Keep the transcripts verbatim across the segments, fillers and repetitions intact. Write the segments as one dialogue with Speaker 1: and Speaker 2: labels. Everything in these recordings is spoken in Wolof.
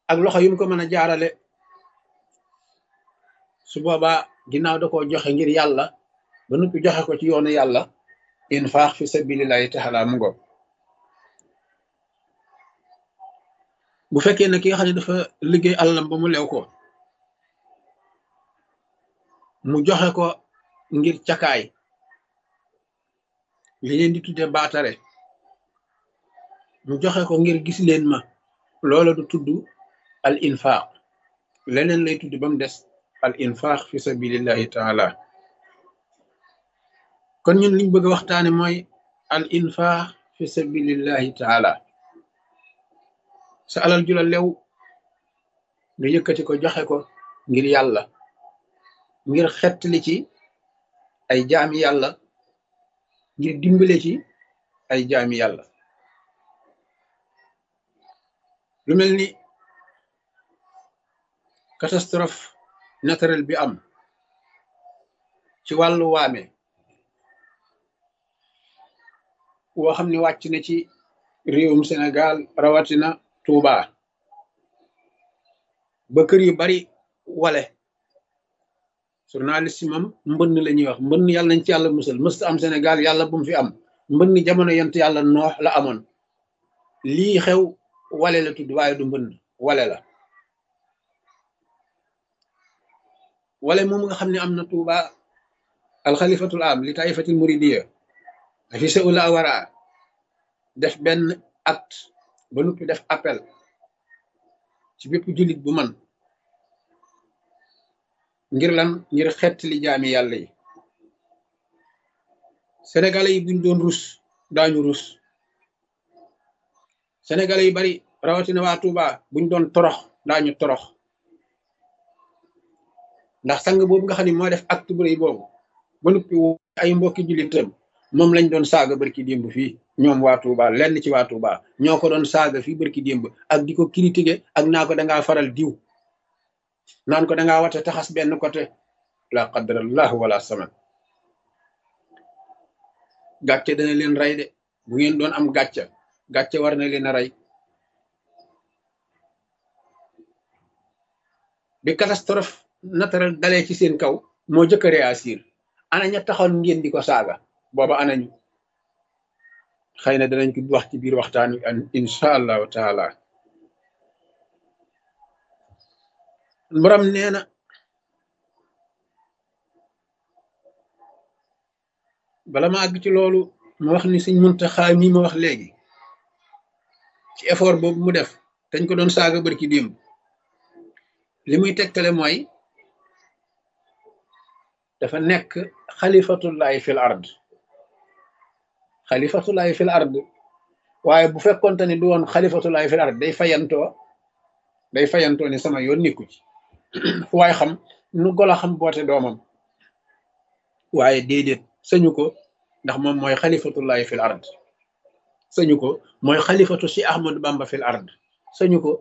Speaker 1: ak loxo yu mu ko mën a jaarale su boobaa ginnaaw da koo joxe ngir yàlla ba noppi joxe ko ci yoonu yàlla infaax fi sabilillahi taala mu ngo bu fekkee ne ki nga xam ne dafa liggéey alalam ba mu lew ko mu joxe ko ngir cakaay li leen di tudde baatare mu joxe ko ngir gis leen ma loola du tudd al infaq leneen lay tudd ba mu des al infaq fi sabilillahi taala kon ñun liñ bëgg a waxtaane mooy al infaq fi sabilillahi taala sa alal ju la lew nga yëkkati ko joxe ko ngir yàlla ngir xettali ci ay jaami yàlla ngir dimbale ci ay jaami yàlla lu mel ni catastrophe naturelle bi am ci wàllu waame woo xam ne wàcc na ci réewum Sénégal rawatina Touba ba kër yu bari wale journaliste yi moom mbënn la ñuy wax mbënn yàlla nañ ci yàlla musal mësta am Sénégal yàlla bu mu fi am mbënn jamono yent yàlla noox la amoon lii xew wale la tudd waaye du mbënn wale la wale moom nga xam ne am na Touba alxalifatul am li taifatil muridiya fi sa ula wara def benn acte ba noppi def appel ci bépp jullit bu man ngir lan ngir xett li jaami yàlla yi sénégalais yi buñ doon rus daañu rus sénégalais yi bari rawatina waa Touba buñ doon torox daañu torox ndax sang boobu nga xam ne moo def acte bu rëy boobu ba noppi ay mbokki jullitam moom lañ doon saaga barki démb fii ñoom waa Touba lenn ci waa Touba ñoo ko doon saaga fii barki démb ak di ko critiquer ak naa ko dangaa faral diw naan ko dangaa wate taxas benn côté la qadrallahu wala saman gàcce dana leen rey de bu ngeen doon am gàcce gàcce war na leen a rey bi catastrophe naturelle dalee ci seen kaw moo jëkk a réagir ana ña taxoon ngeen di ko saaga booba anañu xëy na danañ ko wax ci biir waxtaan wi an insha allahu taala borom nee na bala ma àgg ci loolu ma wax ni Sëñ Muntaxa mi ma wax léegi ci effort boobu mu def dañ ko doon saaga barki démb li muy tegtale mooy dafa nekk xalifatullahi fil ard xalifatullahi fil ard waaye bu fekkonte ni du woon xalifatullahi fil ard day fayantoo day fayantoo ni sama yoon nekku ci fu waay xam nu golo xam boote doomam waaye déedéet sañu ko ndax moom mooy xalifatullahi fil ard sañu ko mooy xalifatu si Ahmadu Bamba fil ard sañu ko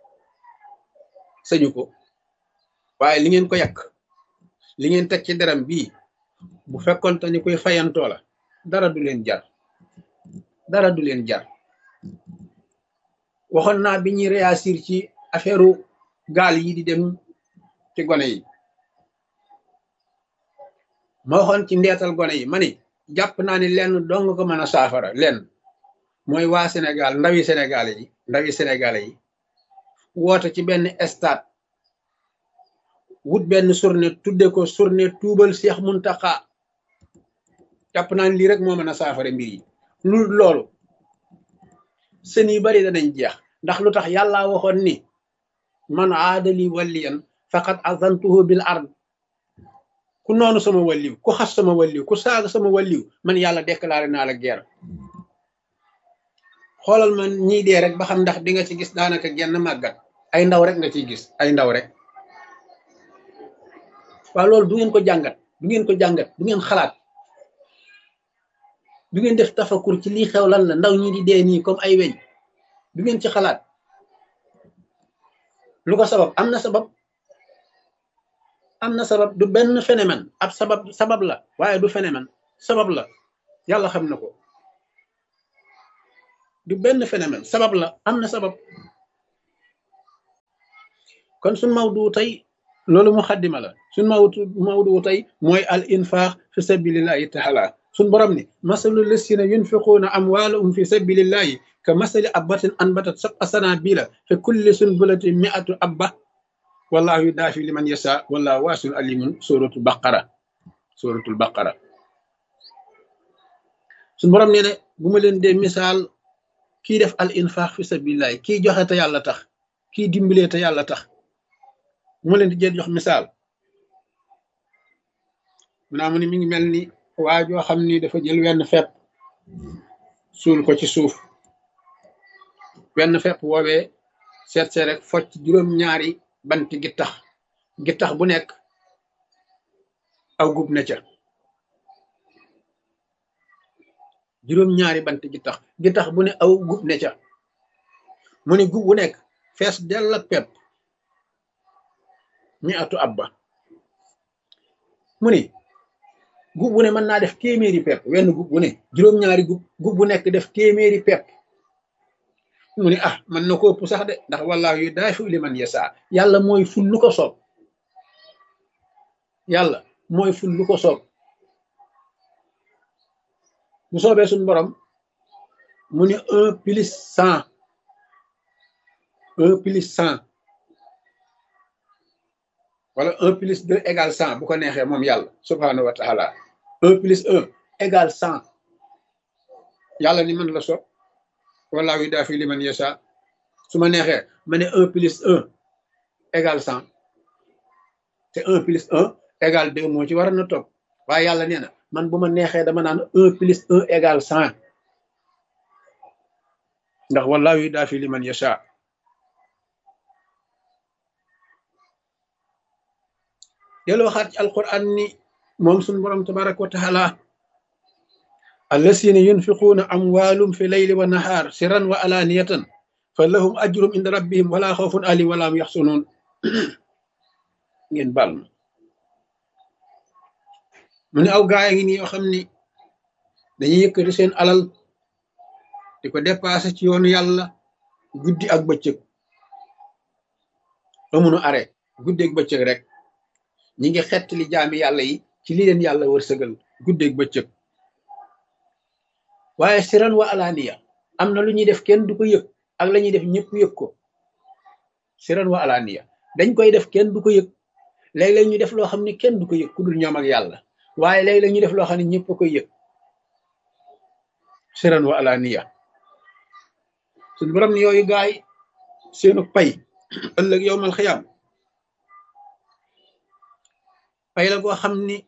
Speaker 1: sañu ko waaye li ngeen ko yàq li ngeen teg ci deram bii bu fekkonte ni koy fayantoo la dara du leen jar dara du leen jar waxoon naa bi ñuy réagir ci affaire gaal yi di dem ci gone yi ma waxoon ci ndeetal gone yi ma ni jàpp naa ni lenn dong ko mën a saafara lenn mooy waa Sénégal ndawi sénégalais yi ndawi sénégalais yi woote ci benn stade wut benn journée tudde ko journée tuubal Cheikh Muntaxa jàpp naa ni lii rek moo mën a saafara mbir yi lu loolu sën yu bari danañ jeex ndax lu tax yàlla waxoon ni man aadali waliyan faqad azantuhu bil ard ku noonu sama waliw ku xas sama waliw ku saaga sama waliw man yàlla déclaré naa la guerre xoolal man ñii dee rek ba xam ndax di nga ci gis daanaka genn màggat ay ndaw rek nga ciy gis ay ndaw rek waaw loolu du ngeen ko jàngat du ngeen ko jàngat du ngeen xalaat du ngeen def tafakur ci lii xew lan la ndaw ñi di dee nii comme ay weñ du ngeen ci xalaat lu ko sabab am na sabab am na sabab du benn phénomène ab sabab sabab la waaye du phénomène sabab la yàlla xam na ko du benn phénomène sabab la am na sabab kon suñ mawdu tey loolu mu xaddima la suñ mawdu mawdu tey mooy al infaq fi sabilillahi taala suñ borom ni masalu lasina yunfiquuna amwaalahum fi sabilillahi ka masali abbatin anbatat sab'a sanabila fi kulli sunbulatin mi'atu abba wallahu yudaafi liman yasha wallahu waasiun alimun suratul baqara suratul baqara suñ borom nee ne bu ma leen dee misaal kii def al infaq fi sabilillahi kii joxe te yàlla tax kii dimbalee te yàlla tax bu ma leen di jël jox misaal mu naa mu ni mi ngi mel ni waa joo xam ni dafa jël wenn fepp suul ko ci suuf wenn fepp woowee seet see rek focc juróom-ñaari banti gittax gittax bu nekk aw gub ne ca juróom-ñaari banti gittax gittax bu ne aw gub ne ca mu ni gub bu nekk fees dell ak pepp mi atu abba mu ni gub bu ne mën naa def téeméeri pepp wenn gub bu ne juróom-ñaari gub gub bu nekk def téeméeri pepp mu ni ah man na ko ëpp sax de ndax wallaahu yudaafi'u liman yasaa yàlla mooy ful lu ko soob yàlla mooy ful lu ko soob bu soobee suñu borom mu ni un plus cent un plus cent wala un plus deux égale cent bu ko neexee moom yàlla subhaanahu wa taala un plus un égale cent yàlla ni man la soob wallaahu yudaafi'u liman yasaa su ma neexee ma ne un plus un égale cent te un plus un égale deux moo ci war na topp waaye yàlla nee na man bu ma neexee dama naan un plus un égale cent ndax wallaahu yudaafi'u liman yasaa delloo xaat ci alquran ni moom suñu borom tabaraka wa taala allasina yunfiquuna amwaalum fi layli wa nahaar sirran wa alaaniyatan fa lahum ajrum inda rabbihim wala xawfun alayhim wala hum yaxsunuun ngeen baal ma mu ne aw gaaya ngi ni yoo xam ni dañuy yëkkati seen alal di ko dépassé ci yoonu yàlla guddi ak bëccëg amunu arrêt guddi ak bëccëg rek ñi ngi xettali jaami yàlla yi ci li leen yàlla wërsëgal guddeeg bëccëg waaye siran wa alaaniya am na lu ñuy def kenn du ko yëg ak la ñuy def ñëpp yëg ko siran wa alaaniya dañ koy def kenn du ko yëg léeg-léeg ñu def loo xam ne kenn du ko yëg ku dul ñoom ak yàlla waaye léeg-léeg ñu def loo xam ne ñëpp a koy yëg siran wa alaaniya suñu borom ni yooyu gaay seenu pay ëllëg yowmal xiyaam pay la goo xam ni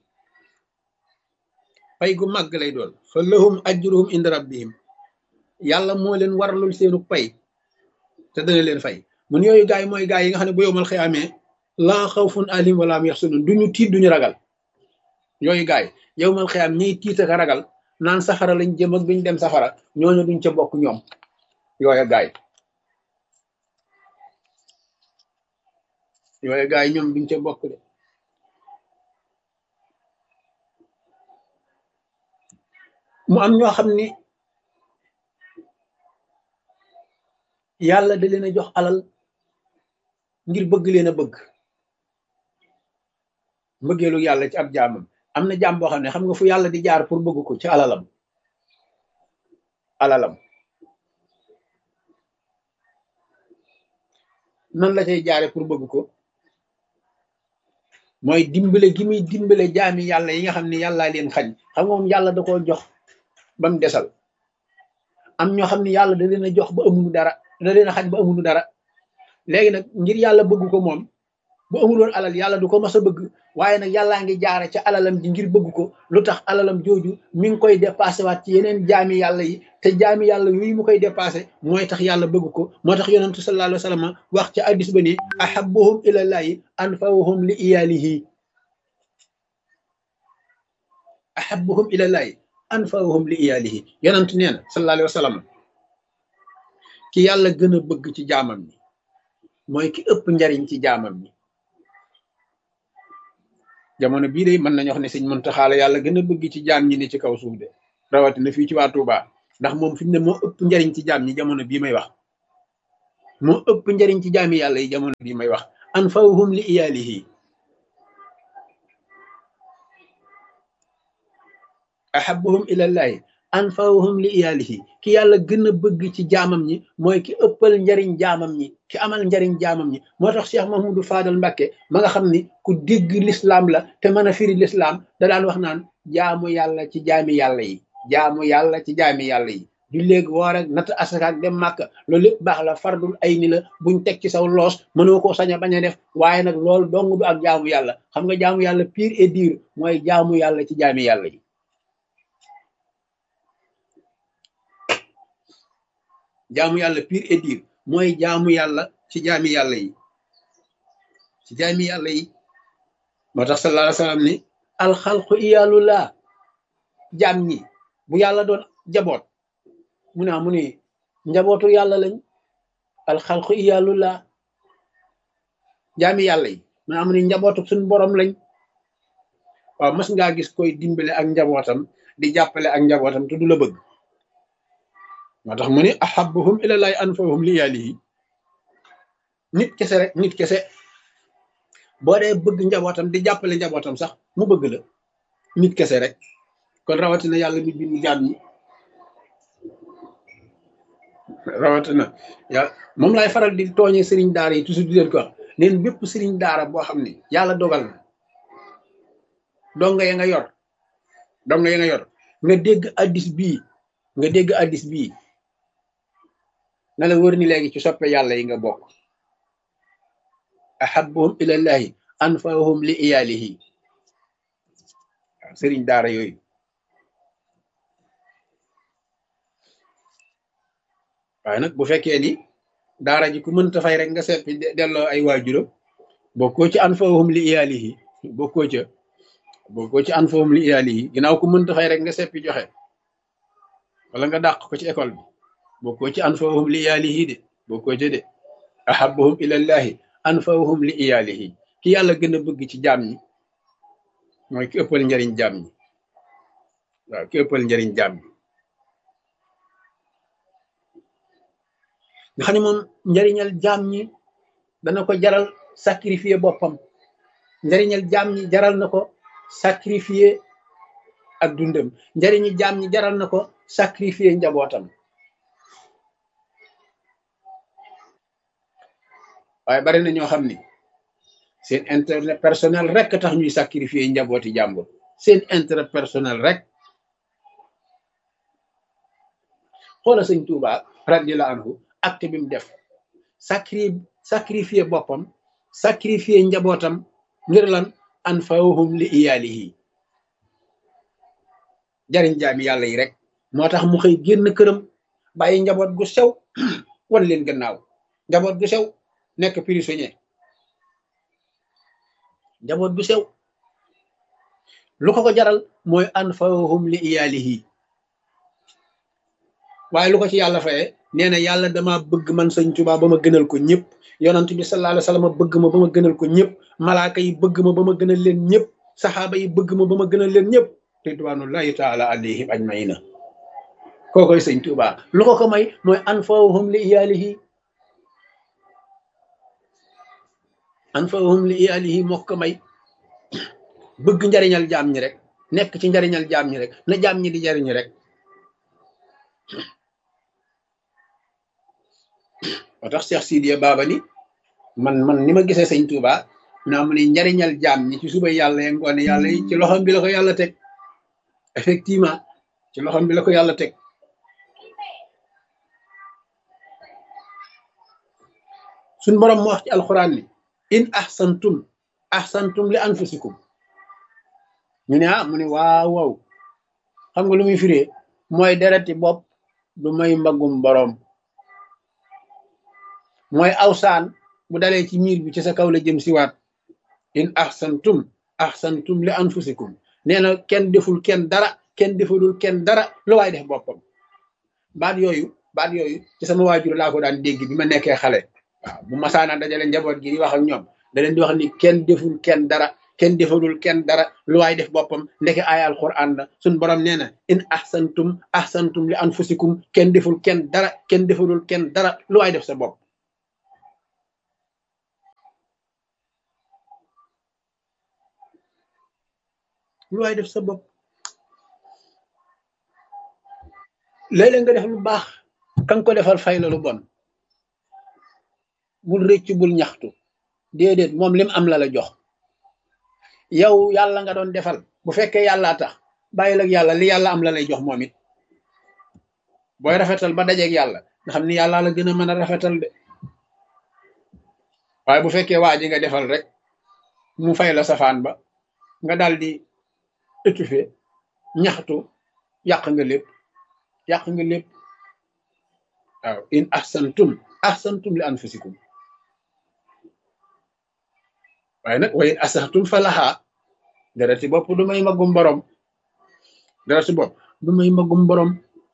Speaker 1: pay gu màgg lay doon fa lahum ajruhum inda rabbihim yàlla moo leen waralul seenu pay te dana leen fay mun yooyu gaay mooy gaay yi nga xam ne bu yowmal xiyaamee laa xawfun alayhim wala hum yaxzanun duñu tiit duñu ragal yooyu gaay yowmal xiyaam ñiy tiit ak ragal naan safara lañ jëm ak duñ dem safara ñooñu duñ ca bokk ñoom yooyu gaay yooyu gaay ñoom duñ ca bokk de mu am ñoo xam ni yàlla da leen a jox alal ngir bëgg leen a bëgg mbëggeelu yàlla ci ab jaamam am na jaam boo xam ne xam nga fu yàlla di jaar pour bëgg ko ci alalam alalam nan la cay jaare pour bëgg ko mooy dimbale gi muy dimbale jaami yàlla yi nga xam ne yàllaa leen xañ xam nga moom yàlla da koo jox ba mu desal am ñoo xam ne yàlla da leen a jox ba amuñu dara da leen a xañ ba amuñu dara léegi nag ngir yàlla bëgg ko moom bu amuloon alal yàlla du ko mas a bëgg waaye nag yàllaa ngi jaare ca alalam ji ngir bëgg ko lu tax alalam jooju mi ngi koy dépassé waat ci yeneen jaami yàlla yi te jaami yàlla yooyu mu koy dépassé mooy tax yàlla bëgg ko moo tax yonentu sallallahu alayhi wa sallam wax ca addis ba ni ahabbuhum ilallahi anfa'uhum li iyalihi ahabbuhum ilallahi anfa'uhum li iyalihi yonentu nee na sallallahu alayhi wa sallam ki yàlla gën a bëgg ci jaamam ni mooy ki ëpp njariñ ci jaamam ni jamono bii de mën nañu wax ne sëñ Muntaxa la yàlla gën a bëgg ci jaam ñi ne ci kaw suuf de rawatina fii ci waa Touba ndax moom fi mu ne moo ëpp njariñ ci jaam ñi jamono bii may wax moo ëpp njariñ ci jaami yàlla yi jamono bii may wax anfa'uhum li iyalihi ahabbuhum ilallahi anfa'uhum li iyalihi ki yàlla gën a bëgg ci jaamam ñi mooy ki ëppal njariñ jaamam ñi ki amal njariñ jaamam ñi moo tax Cheikh Mahmoudou Fadal Mbacké ma nga xam ni ku digg l'islam la te mën a firi l'islam da daan wax naan jaamu yàlla ci jaami yàlla yi jaamu yàlla ci jaami yàlla yi du léegi woor ak natt asaka ak dem màkk loolu lépp baax la fardul ay ni la buñ teg ci saw loos mënoo koo sañ a bañ a def waaye nag loolu dong du ak jaamu yàlla xam nga jaamu yàlla pire et dur mooy jaamu yàlla ci jaami yàlla yi jaamu yàlla pire et dur mooy jaamu yàlla ci jaami yàlla yi ci jaami yàlla yi moo tax sallallahu alayhi wa sallam ni alxalqu iyaalullah jaam ñi bu yàlla doon jaboot mu ne mu ne njabootu yàlla lañ alxalqu iyaalullah jaami yàlla yi mu ne mu ne njabootu suñu borom lañ waaw mas ngaa gis koy dimbale ak njabootam di jàppale ak njabootam te du la bëgg moo tax mu ne ahabbuhum ilallahi anfa'uhum li iyalihi nit kese rek nit kese boo dee bëgg njabootam di jàppale njabootam sax mu bëgg la nit kese rek kon rawatina yàlla mi bind jaam ñi rawatina yàlla moom lay faral di tooñee sëriñ daara yi toujours di leen ko wax neen bépp sëriñ daara boo xam ne yàlla dogal na donga ya nga yor donga ya nga yor nga dégg addis bii nga dégg addis bii na la wër ni léegi ci soppe yàlla yi nga bokk ahabbuhum ilallahi anfa'uhum li iyalihi waaw sëriñ daara yooyu waaye nag bu fekkee ni daara ji ku mënta fay rek nga seppi delloo ay waajuram bokkoo ci anfa'uhum li iyalihi bokkoo ca bokkoo ci anfa'uhum li iyalihi ginnaaw ku mënta fay rek nga seppi joxe wala nga dàq ko ci école bi bokkoo ci anfa'uhum li iyalihi de bokkoo ca de ahabbuhum ilallahi anfa'uhum li iyalihi ki yàlla gën a bëgg ci jaam ñi mooy ki ëppal njariñ jaam ñi waaw ki ëppal njariñ jaam ñi nga xam ne moom njariñal jaam ñi dana ko jaral sacrifier boppam njariñal jaam ñi jaral na ko sacrifier ak dundam njariñi jaam ñi jaral na ko sacrifier njabootam waaye bari na ñoo xam ni seen intérêt personnel rek tax ñuy sacrifier njabooti jàmbur seen intérêt personnel rek xoola sëñ Tuuba radiyallahu anhu acte bi mu def sacri sacrifier boppam sacrifier njabootam ngir lan anfa'uhum li iyalihi jariñ jaami yàlla yi rek moo tax mu xëy génn këram bàyyi njaboot gu sew wan leen gannaaw njaboot gu sew nekk prisonnier njaboot gu sew lu ko ko jaral mooy anfa'uhum li iyalihi waaye lu ko ci yàlla faye nee na yàlla dama bëgg man sëñ Tuubaa ba ma gënal ko ñëpp yonent bi sallallahu alayhi wa sallam bëgg ma ba ma gënal ko ñëpp malaaka yi bëgg ma ba ma gënal leen ñëpp saxaaba yi bëgg ma ba ma gënal leen ñëpp ridwanullahi taala alayhim ajmaina kookoy sëñ Tuubaa lu ko ko may mooy anfa'uhum li iyalihi anfa'uhum li iyalihi moo ko may bëgg njariñal jaam ñi rek nekk ci njariñal jaam ñi rek na jaam ñi di jariñu rek moo tax Cheikh Sidiya Baba ni man man ni ma gisee sëñ Touba naa mu ne njariñal jaam ñi ci suba yàlla ye ngoone yàlla yi ci loxom bi la ko yàlla teg effectivement ci loxom bi la ko yàlla teg suñ borom mu wax ci alxuraan ni in ahsantum ahsantum li anfusikum ñu ne ah mu ne waaw waaw xam nga lu muy firee mooy dereti bopp du may mbagum borom mooy awsaan bu dalee ci miir bi ci sa kaw la jëm siwaat in ahsantum ahsantum li anfusikum nee na kenn deful kenn dara kenn defulul kenn dara lu waay def boppam baat yooyu baat yooyu ci sama waajur laa ko daan dégg bi ma nekkee xale waaw bu masaana dajale njaboot gi di wax ak ñoom da leen di wax ni kenn deful kenn dara kenn defalul kenn dara lu waay def boppam ndeke ay alquran la suñ borom nee na in ahsantum ahsantum li anfusikum kenn deful kenn dara kenn defalul kenn dara lu waay def sa bopp lu waay def sa bopp. léeg-léeg nga def lu baax kan ko defal fay la lu bon, bul rëcc bul ñaxtu, déedéet moom lim am la la jox. yow yàlla nga doon defal, bu fekkee yàllaa tax bàyyil ak yàlla, li yàlla am la lay jox moom it. booy rafetal ba dajeeg yàlla nga xam ni yàlla la gën a mën a rafetal de. waaye bu fekkee waa ji nga defal rek mu fay la safaan ba nga daal di étouffé ñaxtu, yàq nga lépp yàq nga lépp. waaw in ahsantum ahsantum li anfusikum, waaye nag wa in asahtum falaha. dara ci bopp du may magum borom, dara ci bopp du may magum borom.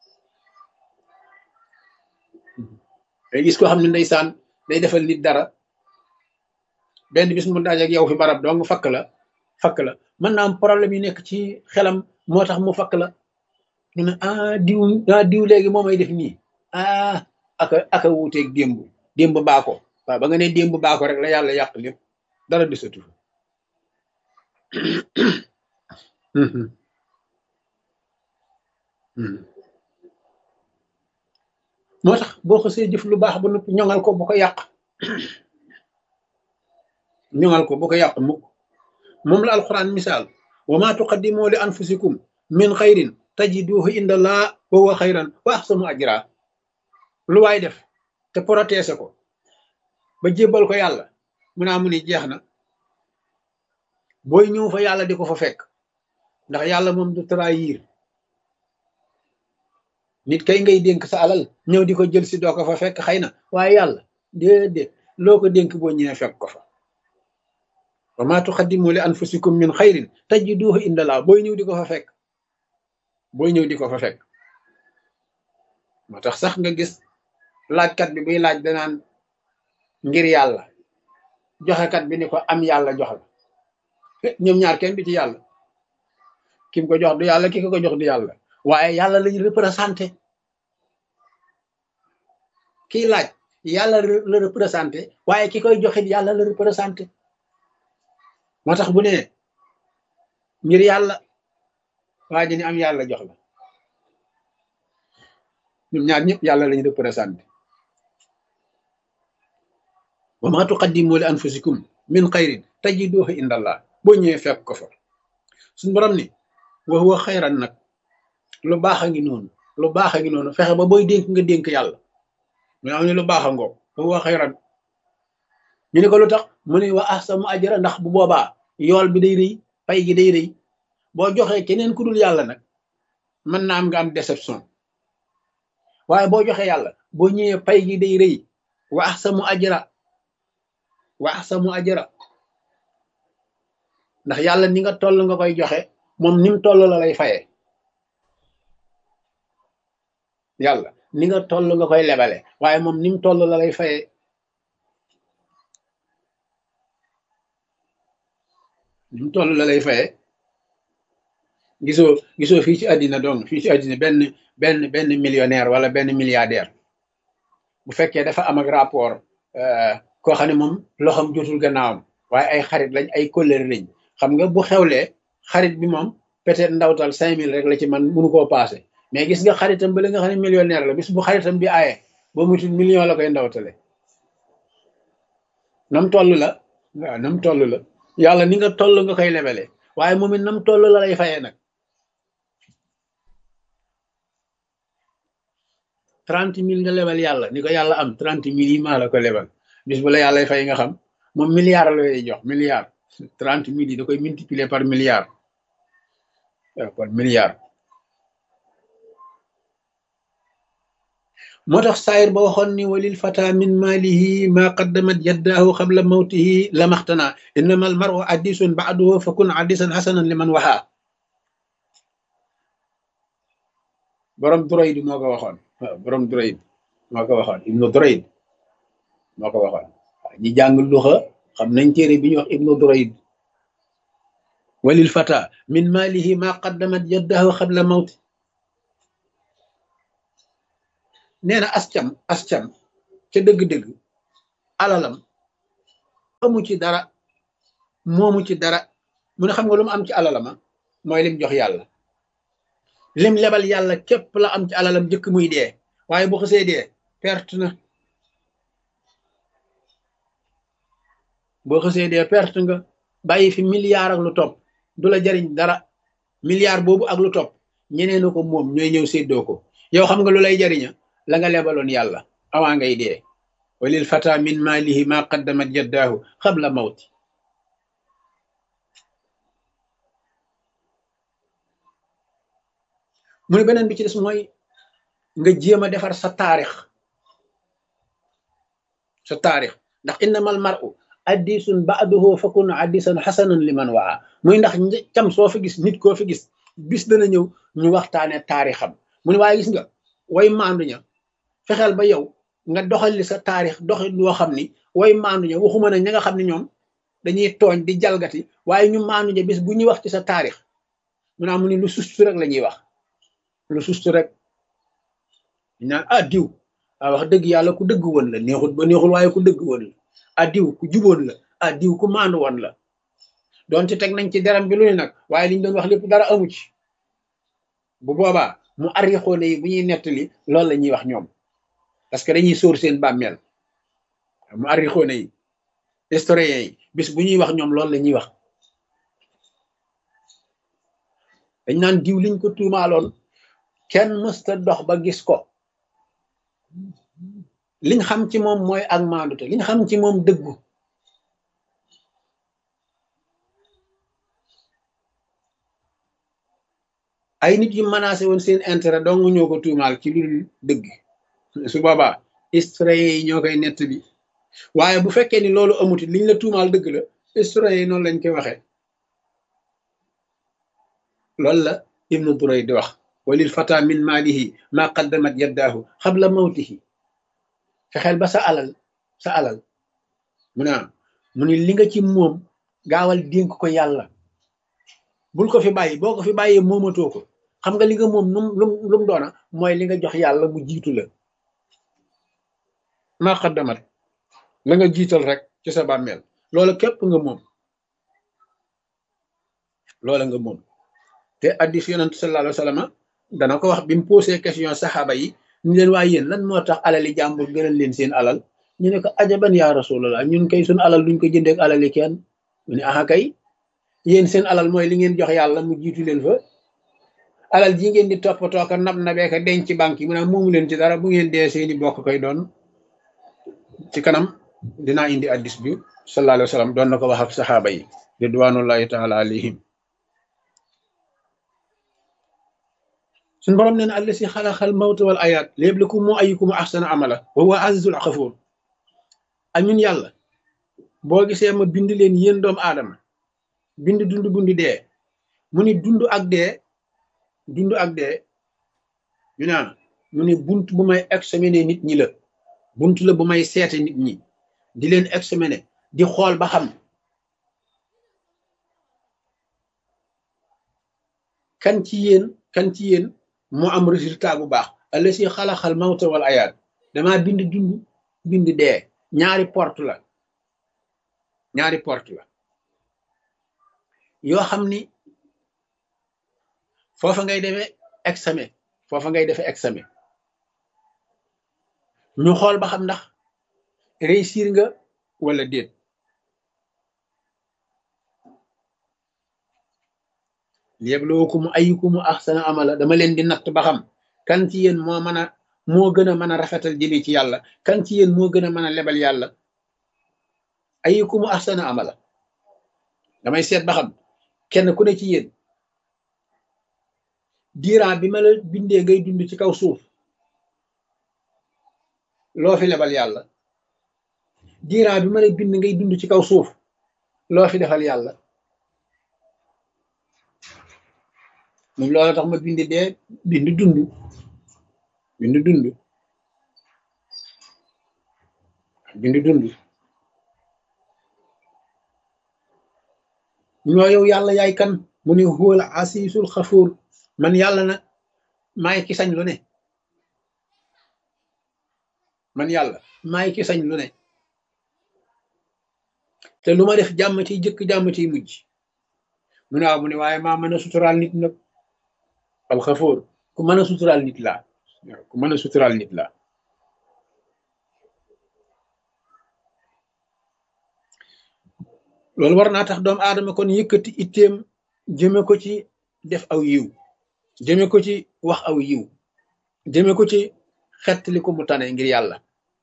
Speaker 1: day gis koo xam ne ndeysaan day defal nit dara benn bis mu daje ak yow fi barab dong fakk la fakk la mën naa am problème yi nekk ci xelam moo tax mu fakk la. ñu ne ah diw ah diw léegi moo may def nii ah aka aka wuuteeg démb démb baako waaw ba nga ne démb baako rek la yàlla yàq lépp dara desatu fa. moo tax boo xasee jëf lu baax ba noppi ñoŋal ko bu ko yàq ñoŋal ko bu ko yàq mukk. moom la alquran misaal wa ma tuqaddimu li anfusikum min xayrin tajiduhu inda allah wa huwa xayran wa ahsanu ajra. lu waay def te protéger ko ba jébbal ko yàlla mu naa mu ni jeex na, booy ñëw fa yàlla di ko fa fekk, ndax yàlla moom du trahir. nit kay ngay dénk sa alal ñëw di ko jël si doo ko fa fekk xëy na, waaye yàlla déedéet loo ko dénk boo ñëwee fekk ko fa. wa ma tuqaddimu li anfusikum min xayrin tajiduhu inda allah, booy ñëw di ko fa fekk booy ñëw di ko fa fekk. moo tax sax nga gis laajkat bi buy laaj danaan ngir yàlla, joxekat bi ni ko am yàlla jox la. ñoom ñaar kenn du ci yàlla, kim ko jox du yàlla, ki ko ko jox du yàlla, waaye yàlla lañu représenté. kii laaj yàlla la représenté, waaye ki koy joxit yàlla la représenté. moo tax bu ne ngir yàlla, waa ji ni am yàlla jox la, ñoom ñaar ñëpp yàlla lañu représenté. wa ma tuqaddimu li anfusikum min xayrin tajiduhu inda allah, boo ñëwee fekk ko fa. suñu borom ni wa huwa xayran, nag lu baax a ngi noonu, lu baax a ngi noonu, fexe ba booy dénk nga dénk yàlla, mu am ne lu baax a ngoo wa huwa xayran. ñu ne ko lu tax mu ne wa ahsanu ajra, ndax bu boobaa yool bi day rëy, pay gi day rëy. boo joxee keneen ku dul yàlla nag mën naa am nga am déception, waaye boo joxee yàlla boo ñëwee pay gi day rëy. wa ahsanu ajra wa ahsanu ajra, ndax yàlla ni nga toll nga koy joxe, moom ni mu toll la lay fayee. yàlla ni nga toll nga koy lebale, waaye moom ni mu toll la lay fayee. ni mu toll la lay fayee. gisoo gisoo fii ci àddina donc fii ci àddina benn benn benn millionnaire wala benn milliardaire bu fekkee dafa am ak rapport koo xam ne moom loxoom jotul gannaawam, waaye ay xarit lañ, ay kóllëre lañ. xam nga bu xewlee xarit bi moom peut-être ndawtal cinq mille rek la ci man mënu koo passé, mais gis nga xaritam ba la nga xam ne millionnaire la, bis bu xaritam bi aaye ba mutul million la koy ndawtale. nam toll la waaw nam toll la yàlla ni nga toll nga koy lebele, waaye moom it nam toll la lay fayee nag. trente mille nga lebal yàlla ni ko yàlla am trente mille yi maa la ko lebal, bis bu la yàlla fay nga xam moom milliard la lay jox, milliard. trente mille yi da koy multiplier par milliard, par milliard. moo tax saayir ba waxoon ni walil fata min maalihi ma qaddamat yaddaahu qabla mawtihi lamaxtana innama al maru addisun ba'duhu fa kun addisan hasanan liman waxa. borom Durayd moo ko waxoon, waaw borom Durayd moo ko waxoon, ibnu Durayd moo ko waxoon. ñi jàng luxa xam nañ téere bi ñu wax ibnu Durayd. walil fata min maalihi ma qaddamat yaddaahu qabla mawti. nee na ascam ascam ca dëgg-dëgg alalam amu ci dara, moomu ci dara. mu ne xam nga lu mu am ci alalama mooy lim jox yàlla lim lebal yàlla képp la am ci alalam jëkk muy dee waaye bu xësee dee perte na boo xësee dee perte nga bàyyi fi milliard ak lu topp du la jariñ dara milliard boobu ak lu topp ñeneen ko moom ñooy ñëw séddoo ko yow xam nga lu lay jariña la nga lebaloon yàlla awaa ngay dee walil fata min maalihi ma qaddamat yaddaahu xabla mawti mu ne beneen bi ci des mooy nga jéem a defar sa taarix sa taarix ndax innamal mar'u addisun ba'duhu fakun addisan xasanan liman waa muy ndax cam soo fi gis nit koo fi gis bis dana ñëw ñu waxtaane taarixam mu ne waaye gis nga way maandu ña fexeel ba yow nga doxal li sa taarix doxi loo xam ni way maandu ña waxuma ne ña nga xam ne ñoom dañuy tooñ di jalgati waaye ñu maandu ña bis bu ñuy wax ci sa taarix mu naa mu ni lu sustu rek la ñuy wax lu sustu rek naan ah diw ah wax dëgg yàlla ku dëgg woon la neexul ba neexul waaye ku dëgg woon la ah diw ku juboon la ah diw ku maandu woon la doonte teg nañ ci deram bi lu ne nag waaye liñ doon wax lépp dara amu ci bu boobaa mu arrixoone yi bu ñuy nettali loolu la ñuy wax ñoom parce que dañuy sóor seen bàmmeel mu arrixoone yi historien yi bis bu ñuy wax ñoom loolu la ñuy wax dañ naan diw liñ ko tuumaaloon kenn mësta dox ba gis ko liñ xam ci moom mooy ak maandute liñ xam ci moom dëggu ay nit yu menacé woon seen intérêt dong ñoo ko tuumaal ci lu dëgg su boobaa historien yi ñoo koy nettali waaye bu fekkee ni loolu amuti liñ la tuumaal dëgg la historien yi noonu lañ koy waxee loolu la ibnu Duray di wax walil fata min maalihi ma qaddamat yaddaahu xabla mawtihi fexeel ba sa alal sa alal mu ne mu ni li nga ci moom gaawal dénk ko yàlla bul ko fi bàyyi boo ko fi bàyyee moomatoo ko xam nga li nga moom num lum lu mu doona mooy li nga jox yàlla mu jiitu la ma qaddamat la nga jiital rek ci sa bàmmeel loola képp nga moom loola nga moom te addis yonent sallallahu alayhi wa sallam dana ko wax bi mu posé question saxaaba yi ñu leen waaye yéen lan moo tax alali jàmbur gënal leen seen alal ñu ne ko ajaban yaa rasulallah ñun kay suñ alal duñ ko jëndeek alali kenn mu ne aha kay yéen seen alal mooy li ngeen jox yàlla mu jiitu leen fa alal ji ngeen di toppatoo ka nab nabee ka denc ci banque yi mu ne moomu leen ci dara bu ngeen dee seeni bokk koy doon ci kanam dinaa indi addis bi sallallahu alayhi wa sallam doon na ko wax ak saxaaba yi ridwanullahi taala alayhim suñu borom nee na allasi xalaxal mawta wal ayaat liyabluwakum ayyukum ahsanu amala wa huwa azizul xafuur ak ñun yàlla boo gisee ma bind leen yéen doomu aadama bind dund bundi dee mu ni dund ak dee dund ak dee ñu naan mu ni bunt bu may examiner nit ñi la bunt la bu may seete nit ñi di leen examiner di xool ba xam kan ci yéen kan ci yéen moo am résultat bu baax allasi xalaxal mawta wal ayaat damaa bind dund bind dee ñaari porte la ñaari porte la yoo xam ni foofa ngay defee examen foofa ngay defee examen ñu xool ba xam ndax réussir nga wala déet liyabluwakum ayyukum ahsanu amala dama leen di natt ba xam kan ci yéen moo mën a moo gën a mën a rafetal jëme ci yàlla kan ci yéen moo gën a mën a lebal yàlla ayyukum ahsanu amala damay seet ba xam kenn ku ne ci yéen diiran bi ma la bindee ngay dund ci kaw suuf loo fi lebal yàlla diiran bi ma la bind ngay dund ci kaw suuf loo fi defal yàlla moom loolu tax ma bind dee bind dund bind dund bind dund ñoo yow yàlla yaay kan mu ne huwal asiisul xafuur man yàlla nag maay ki sañ lu ne man yàlla maay ki sañ lu ne te lu ma def jàmm ciy jëkk jàmm ciy mujj mu ne waaw mu ne waaye maa mën a suturaal nit nag alxafoor ku mën a suturaal nit laa waaw ku mën a suturaal nit laa loolu war naa tax doomu aadama kon yëkkati itteem jëme ko ci def aw yiw jëme ko ci wax aw yiw jëme ko ci xettali ko mu tane ngir yàlla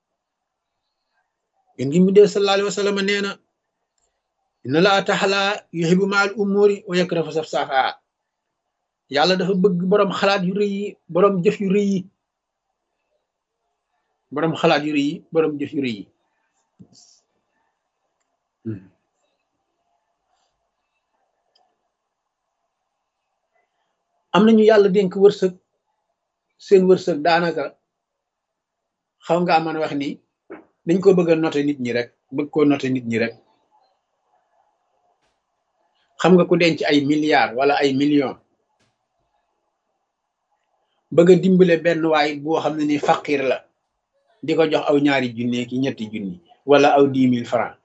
Speaker 1: yén ngi mu dee sallallahu alayhi wa sallam nee na inna laa taxala yuhibbu maal umuri wa yakrahu saf safa yàlla dafa bëgg boroom xalaat yu rëy yi boroom jëf yu rëy yi boroom xalaat yu rëy yi boroom jëf yu rëy yi am nañu yàlla dénk wërsëg seen wërsëg daanaka xaw nga aman wax ni dañ ko bëgg a noter nit ñi rek bëgg koo noter nit ñi rek xam nga ku denc ay milliards wala ay millions bëgg a dimbale benn waay boo xam ne ni faqir la di ko jox aw ñaari junne ki ñetti junni wala aw dix mille francs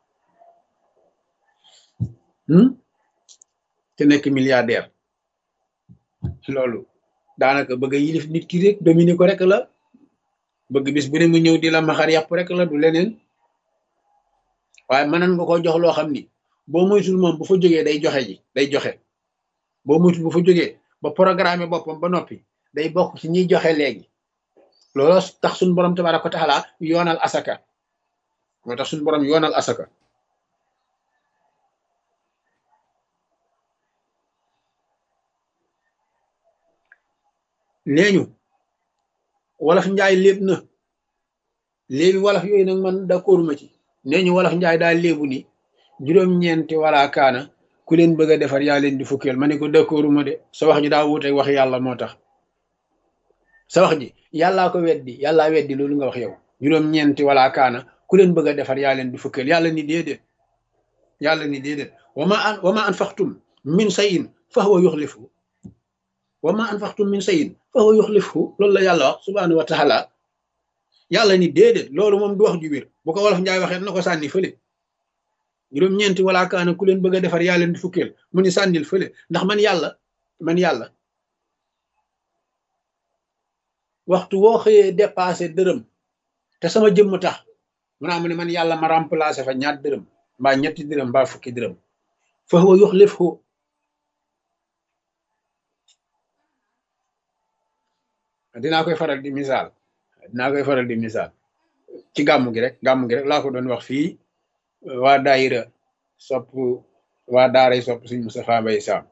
Speaker 1: te nekk milliardaire loolu daanaka bëgg a yilif nit ki rek dominer ko rek la bëgg bis bu ne mu ñëw di la maxar yàpp rek la du leneen waaye mënan nga ko jox loo xam ni boo moytul moom bu fa jógee day joxe ji day joxe boo moytul bu fa jógee ba programme boppam ba noppi day bokk ci ñiy joxe léegi loolu tax suñu borom tabaaraka wa taala yoonal asaka moo tax suñu borom yoonal asaka neeñu wolof njaay léeb na léebi wolof yooyu nag man d'accord ma ci neeñu wolof njaay daal léebu ni juróom-ñeenti wala kaana ku leen bëgg a defar yaa leen di fukkeel ma ne ko d'accord ma de sa wax ji daa wuuteeg wax yàlla moo tax sa wax ji yàllaa ko weddi yàllaa weddi loolu nga wax yow juróom-ñeenti wala kaana ku leen bëgg a defar yaa leen di fukkeel yàlla ni déedéet yàlla ni déedéet wama an wama anfaqtum min shay'in fa huwa yukhlifu wama anfaqtum min shay'in fa huwa yukhlifu loolu la yàlla wax subhanahu wa taala yàlla ni déedéet loolu moom du wax ju wér bu ko wolof njaay waxee na ko sànni fële juróom-ñeenti wala kaana ku leen bëgg a defar yaa leen di fukkeel mu ni sànnil fële ndax man yàlla man yàlla waxtu woo xëyee dépassé dërëm te sama jëmm tax mu naa mu ne man yàlla ma remplacé fa ñaat dërëm mbaa ñetti dërëm mbaa fukki dërëm fa huwa yukhlifu dinaa koy faral di misaal dinaa koy faral di misaal ci gàmmu gi rek gàmmu gi rek laa ko doon wax fii waa daayira sopp waa daaray sopp suñ Moustapha Mbaye Sam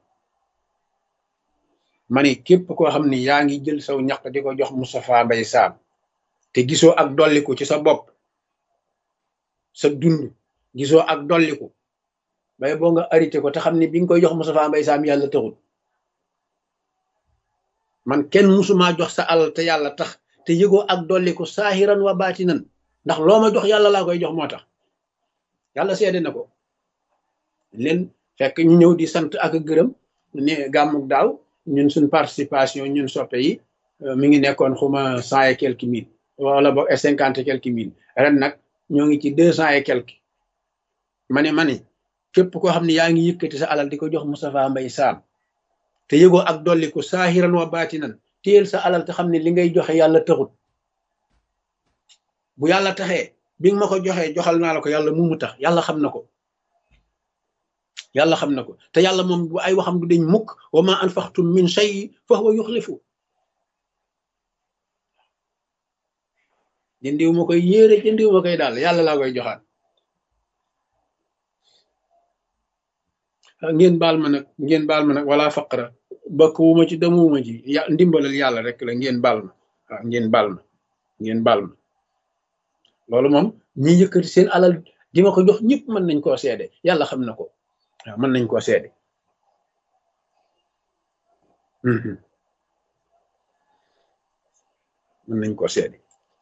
Speaker 1: ma ni képp koo xam ni yaa ngi jël saw ñaq di ko jox Moustapha Mbaye Sam te gisoo ak dolliku ci sa bopp sa dund gisoo ak dolliku bay boo nga arrêté ko te xam ni bi nga koy jox Moustapha Mbaye Sam yàlla taxul man kenn musumaa jox sa alal te yàlla tax te yëgoo ak dolliku saahiran wa baatinan ndax loo ma jox yàlla laa koy jox moo tax yàlla seede na ko leen fekk ñu ñëw di sant ak gërëm ne gàmmuk daaw ñun suñ participation ñun soppe yi mi ngi nekkoon xuma cent et quelques mille wala boog cinquante et quelques mille ren nag ñoo ngi ci deux cent et quelques ma ne ma ne képp koo xam ne yaa ngi yëkkati sa alal di ko jox Moustapha Mbaye Sam te yëgoo ak dolliku saahiran wa baatinan téyel sa alal te xam ne li ngay joxe yàlla taxut bu yàlla taxee bi nga ma ko joxee joxal naa la ko yàlla mu mu tax yàlla xam na ko yàlla xam na ko te yàlla moom bu ay waxam du dañ mukk wa ma anfaqtum min shay fa huwa yukhlifu jëndiw ma koy yéere jëndiw ma koy daal yàlla laa koy joxaat ngeen baal ma nag ngeen baal ma nag wala faqra bakk wu ma ci demuwuma ci ya ndimbalal yàlla rek la ngeen baal ma waaw ngeen baal ma ngeen baal ma loolu moom ñi yëkkati seen alal di ma ko jox ñëpp mën nañ koo seede yàlla xam na ko waaw mën nañ koo seede mën nañ koo seede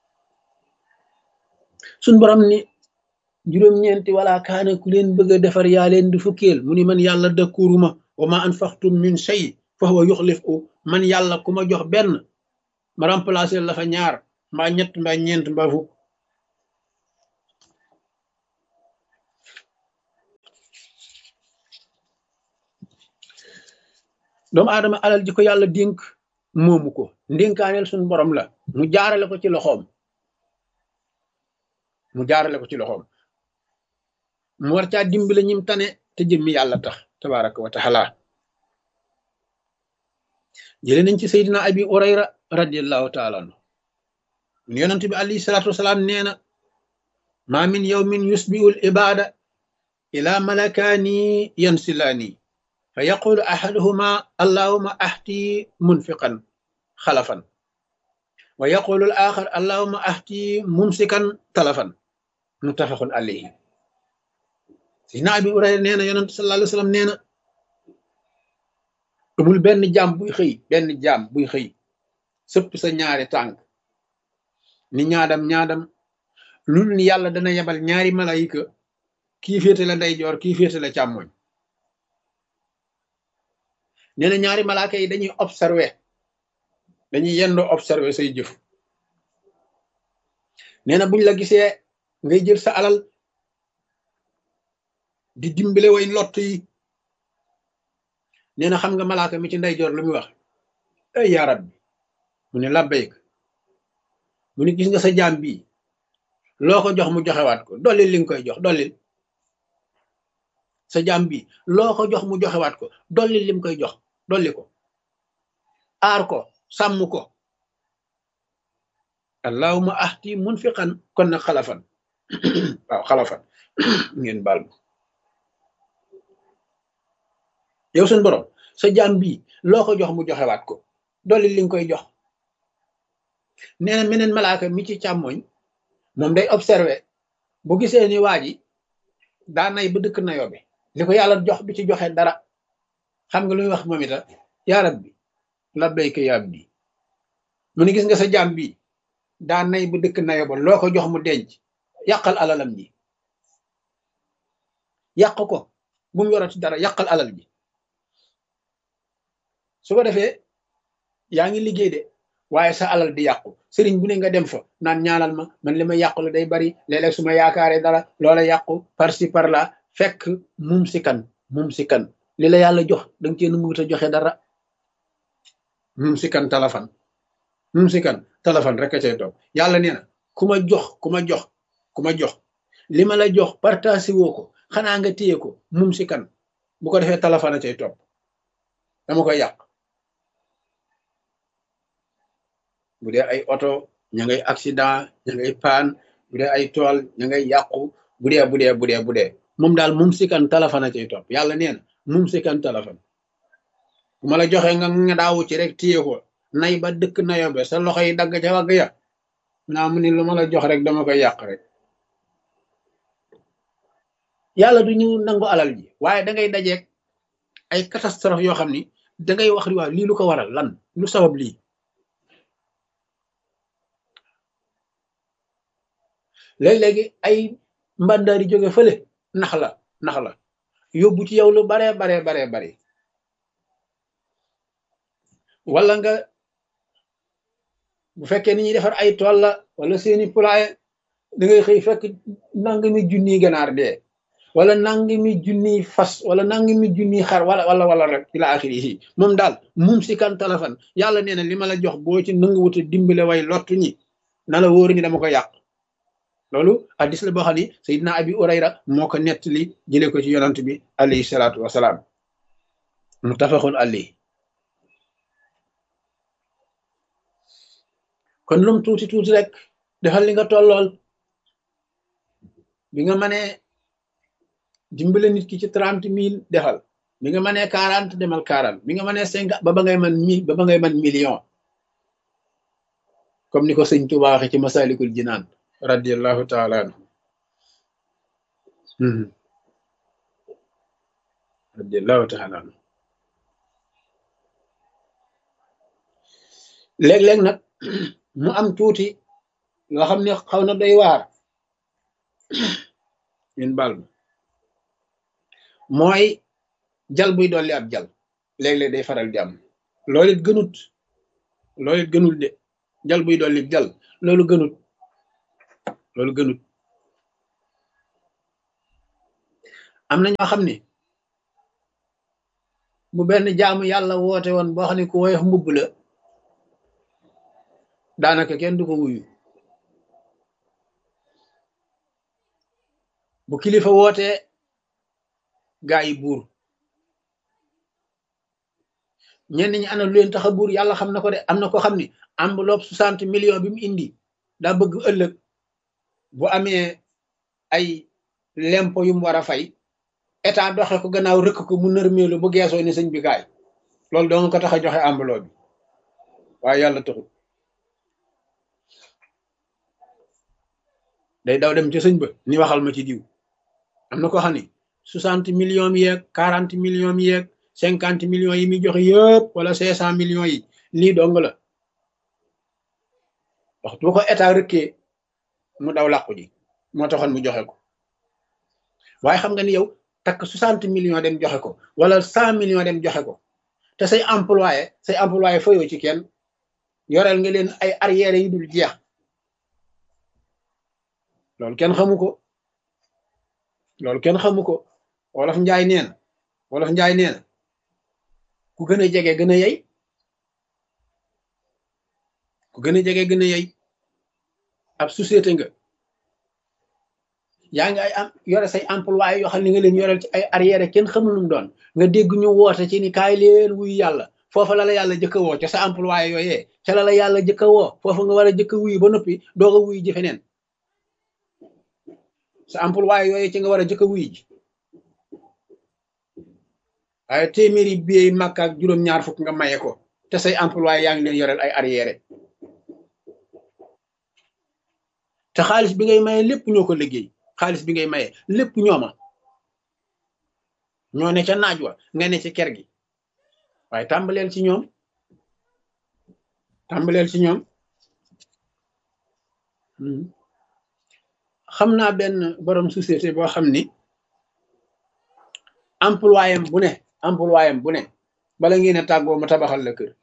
Speaker 1: suñ borom ni juróom-ñeenti wala kaana ku leen bëgg a defar yaa leen di fukkeel mu ni man yàlla dakkuruma wa ma anfaqtum min shay fa huwa yukhlifu man yàlla ku ma jox benn ma remplacer la fa ñaar mbaa ñett mbaa ñeent mbaa fukk doomu aadama alal ji ko yàlla dénk moomu ko ndénkaaneel suñu borom la mu jaarale ko ci loxoom mu jaarale ko ci loxoom mu war caa dimbale ñim tane te jëmmi yàlla tax tabaraka wa taala jële nañ ci Seydina Abi Hurayra radiallahu taala anhu yonent bi alayhi salaatu wasalaam nee na ma min yawmin yusbihu al ibada ila malakaani yansilaani fa yaqulu ahaduhuma allahuma ahti munfiqan xalafan wa yaqulu al axar allahuma ahti mumsikan talafan muttafaqun alayhi Seydina Abi Hurayra nee na yonent sallallahu alayhi wa sallam nee na amul benn jaam buy xëy benn jaam buy xëy sëpp sa ñaari tànk ni ñaadam ñaadam lu ni yàlla dana yebal ñaari malayika kii féete la ndeyjoor kii féete la càmmoñ nee na ñaari malaaka yi dañuy observer dañuy yendoo observer say jëf nee na buñ la gisee ngay jël sa alal di dimbale way lott yi nee na xam nga malaaka mi ci ndeyjoor lu muy wax ay yaa rabbi mu ne labbayk mu ne gis nga sa jaam bii loo ko jox mu joxewaat ko dollil li nga koy jox dollil sa jaam bii loo ko jox mu joxewaat ko dollil lim koy jox dolli ko aar ko sàmm ko allahuma ahti munfiqan kon nag xalafan waaw xalafan ngeen baal ma yow suñ borom sa jaam bii loo ko jox mu joxewaat ko dolli li nga koy jox nee na meneen malaaka mi ci càmmoñ moom day observé bu gisee ni waa ji daa nay ba dëkk nayoo bi li ko yàlla jox bi ci joxe dara xam nga lu muy wax moom ita yaa rabbi labbayka ya abdi mu ne gis nga sa jaam bii daa nay ba dëkk nayoo ba loo ko jox mu denc yàqal alalam ji yàq ko bu mu yorati dara yàqal alal ji su ko defee yaa ngi liggéey de waaye sa alal di yàqu sëriñ bu ne nga dem fa naan ñaanal ma man li ma yàqu la day bari léeg-léeg su ma yaakaaree dara loola yàqu par ci par là fekk mum si kan mum si kan li la yàlla jox danga cee nanguwut a joxe dara mum si kan talafan mum si kan talafan rek a cay toog yàlla nee na ku ma jox ku ma jox ku ma jox li ma la jox partagé woo ko xanaa nga téye ko mum si kan bu ko defee talafan a cay topp dama koy yàq bu dee ay oto ña ngay accident ña ngay paan bu dee ay tool ña ngay yàqu bu dee bu dee bu dee bu dee moom daal mum sikan talafan a cay topp yàlla nee na mum sikan talafan bu ma la joxee nga nga daawu ci rek téye ko nay ba dëkk nayobe sa loxo yi dagg ca wagg ya naa mu ni lu ma la jox rek dama koy yàq rek yàlla du ñu nangu alal ji waaye da ngay dajeeg ay catastrophe yoo xam ni da ngay wax waaw lii lu ko waral lan lu sabab lii léeg-léegi ay mbàndaari jóge fële nax la nax la yóbbu ci yow lu baree baree baree bari wala nga bu fekkee ni ñuy defar ay tool la wala seeni poulailler da ngay xëy fekk nangami junniy ganaar dee wala nangami junniy fas wala nangami junniy xar wala wala wala rek ila axiri yi moom daal mum si kan talafan yàlla nee na li ma la jox boo ci nanguwuta dimbale way lottu ñi na la wóoru ni dama ko yàq loolu hadis la boo xam ni Seydina Abi Hurayra moo ko nettali jële ko ci yonant bi alayhi salaatu wasalaam muttafaqun alayhi kon lum tuuti tuuti rek defal li nga tollool bi nga mënee dimbale nit ki ci trente mille defal bi nga mënee quarante demal quarante bi nga mënee cinquante ba ba ngay man mille ba ba ngay man million comme ni ko sëñ Tuubaa waxe ci Masalikul Jinaan radiyallahu taala anhu radiyallahu taala anhu léeg-léeg nag mu am tuuti loo xam ne xaw na doy waar ñun baal ma mooy jal buy dolli ab jal léeg-léeg day faral di am loolu it gënut loolu it gënul de jal buy dolli jal loolu gënut loolu gënut am na ñoo xam ne bu benn jaamu yàlla woote woon boo xam ne ku woyof mbubb la daanaka kenn du ko wuyu bu kilifa wootee gaa yi buur ñenn ñi ana lu leen tax a buur yàlla xam na ko de am na ko xam ni enveloppe soixante millions bi mu indi daa bëgg ëllëg bu amee ay lempo yu mu war a fay état doxe ko gannaaw rëkk ko mu nërmeelu bu geesoo ni sëñ bi kaay loolu doo nga ko tax a joxe enveloppe bi waaye yàlla taxul day daw dem ci sëñ ba ni waxal ma ci diw am na ko xam ni soixante millions mi yeeg quarante millions mi yeeg cinquante millions yi muy joxe yëpp wala cinq cent millions yi lii dong la waxtu bu ko état rëkkee mu daw làqu ji moo taxoon mu joxe ko waaye xam nga ni yow takk soixante millions dem joxe ko wala cent millions dem joxe ko te say employé say employé fayoo ci kenn yoreel nga leen ay arrière yi dul jeex loolu kenn xamu ko loolu kenn xamu ko wolof njaay neen wolof njaay neen ku gën a jege gën a yey ku gën a jege gën a yey ab société nga yaa ngi ay am yore say employé yoo xam ne nga leen yoreel ci ay arrière kenn xamul lu mu doon nga dégg ñu woote ci ni kaay leen wuyu yàlla foofa la la yàlla jëkk a woo ca sa employé yooyee ca la la yàlla jëkk a woo foofa nga war a jëkk a wuyu ba noppi doog a wuyu ji feneen sa employé yooyee ci nga war a jëkk a wuyu ji waaye téeméeri biey màkk ak juróom-ñaar fukk nga maye ko te say employé yaa ngi leen yoreel ay arrière te xaalis bi ngay maye lépp ñoo ko liggéey xaalis bi ngay maye lépp ñooma ñoo ne ca naaj wa nga ne ci ker gi waaye tàmbaleel ci ñoom tàmbaleel ci ñoom xam naa benn borom société boo xam ni employé am bu ne employé am bu ne bala ngeen a tàggoo mu tabaxal la kër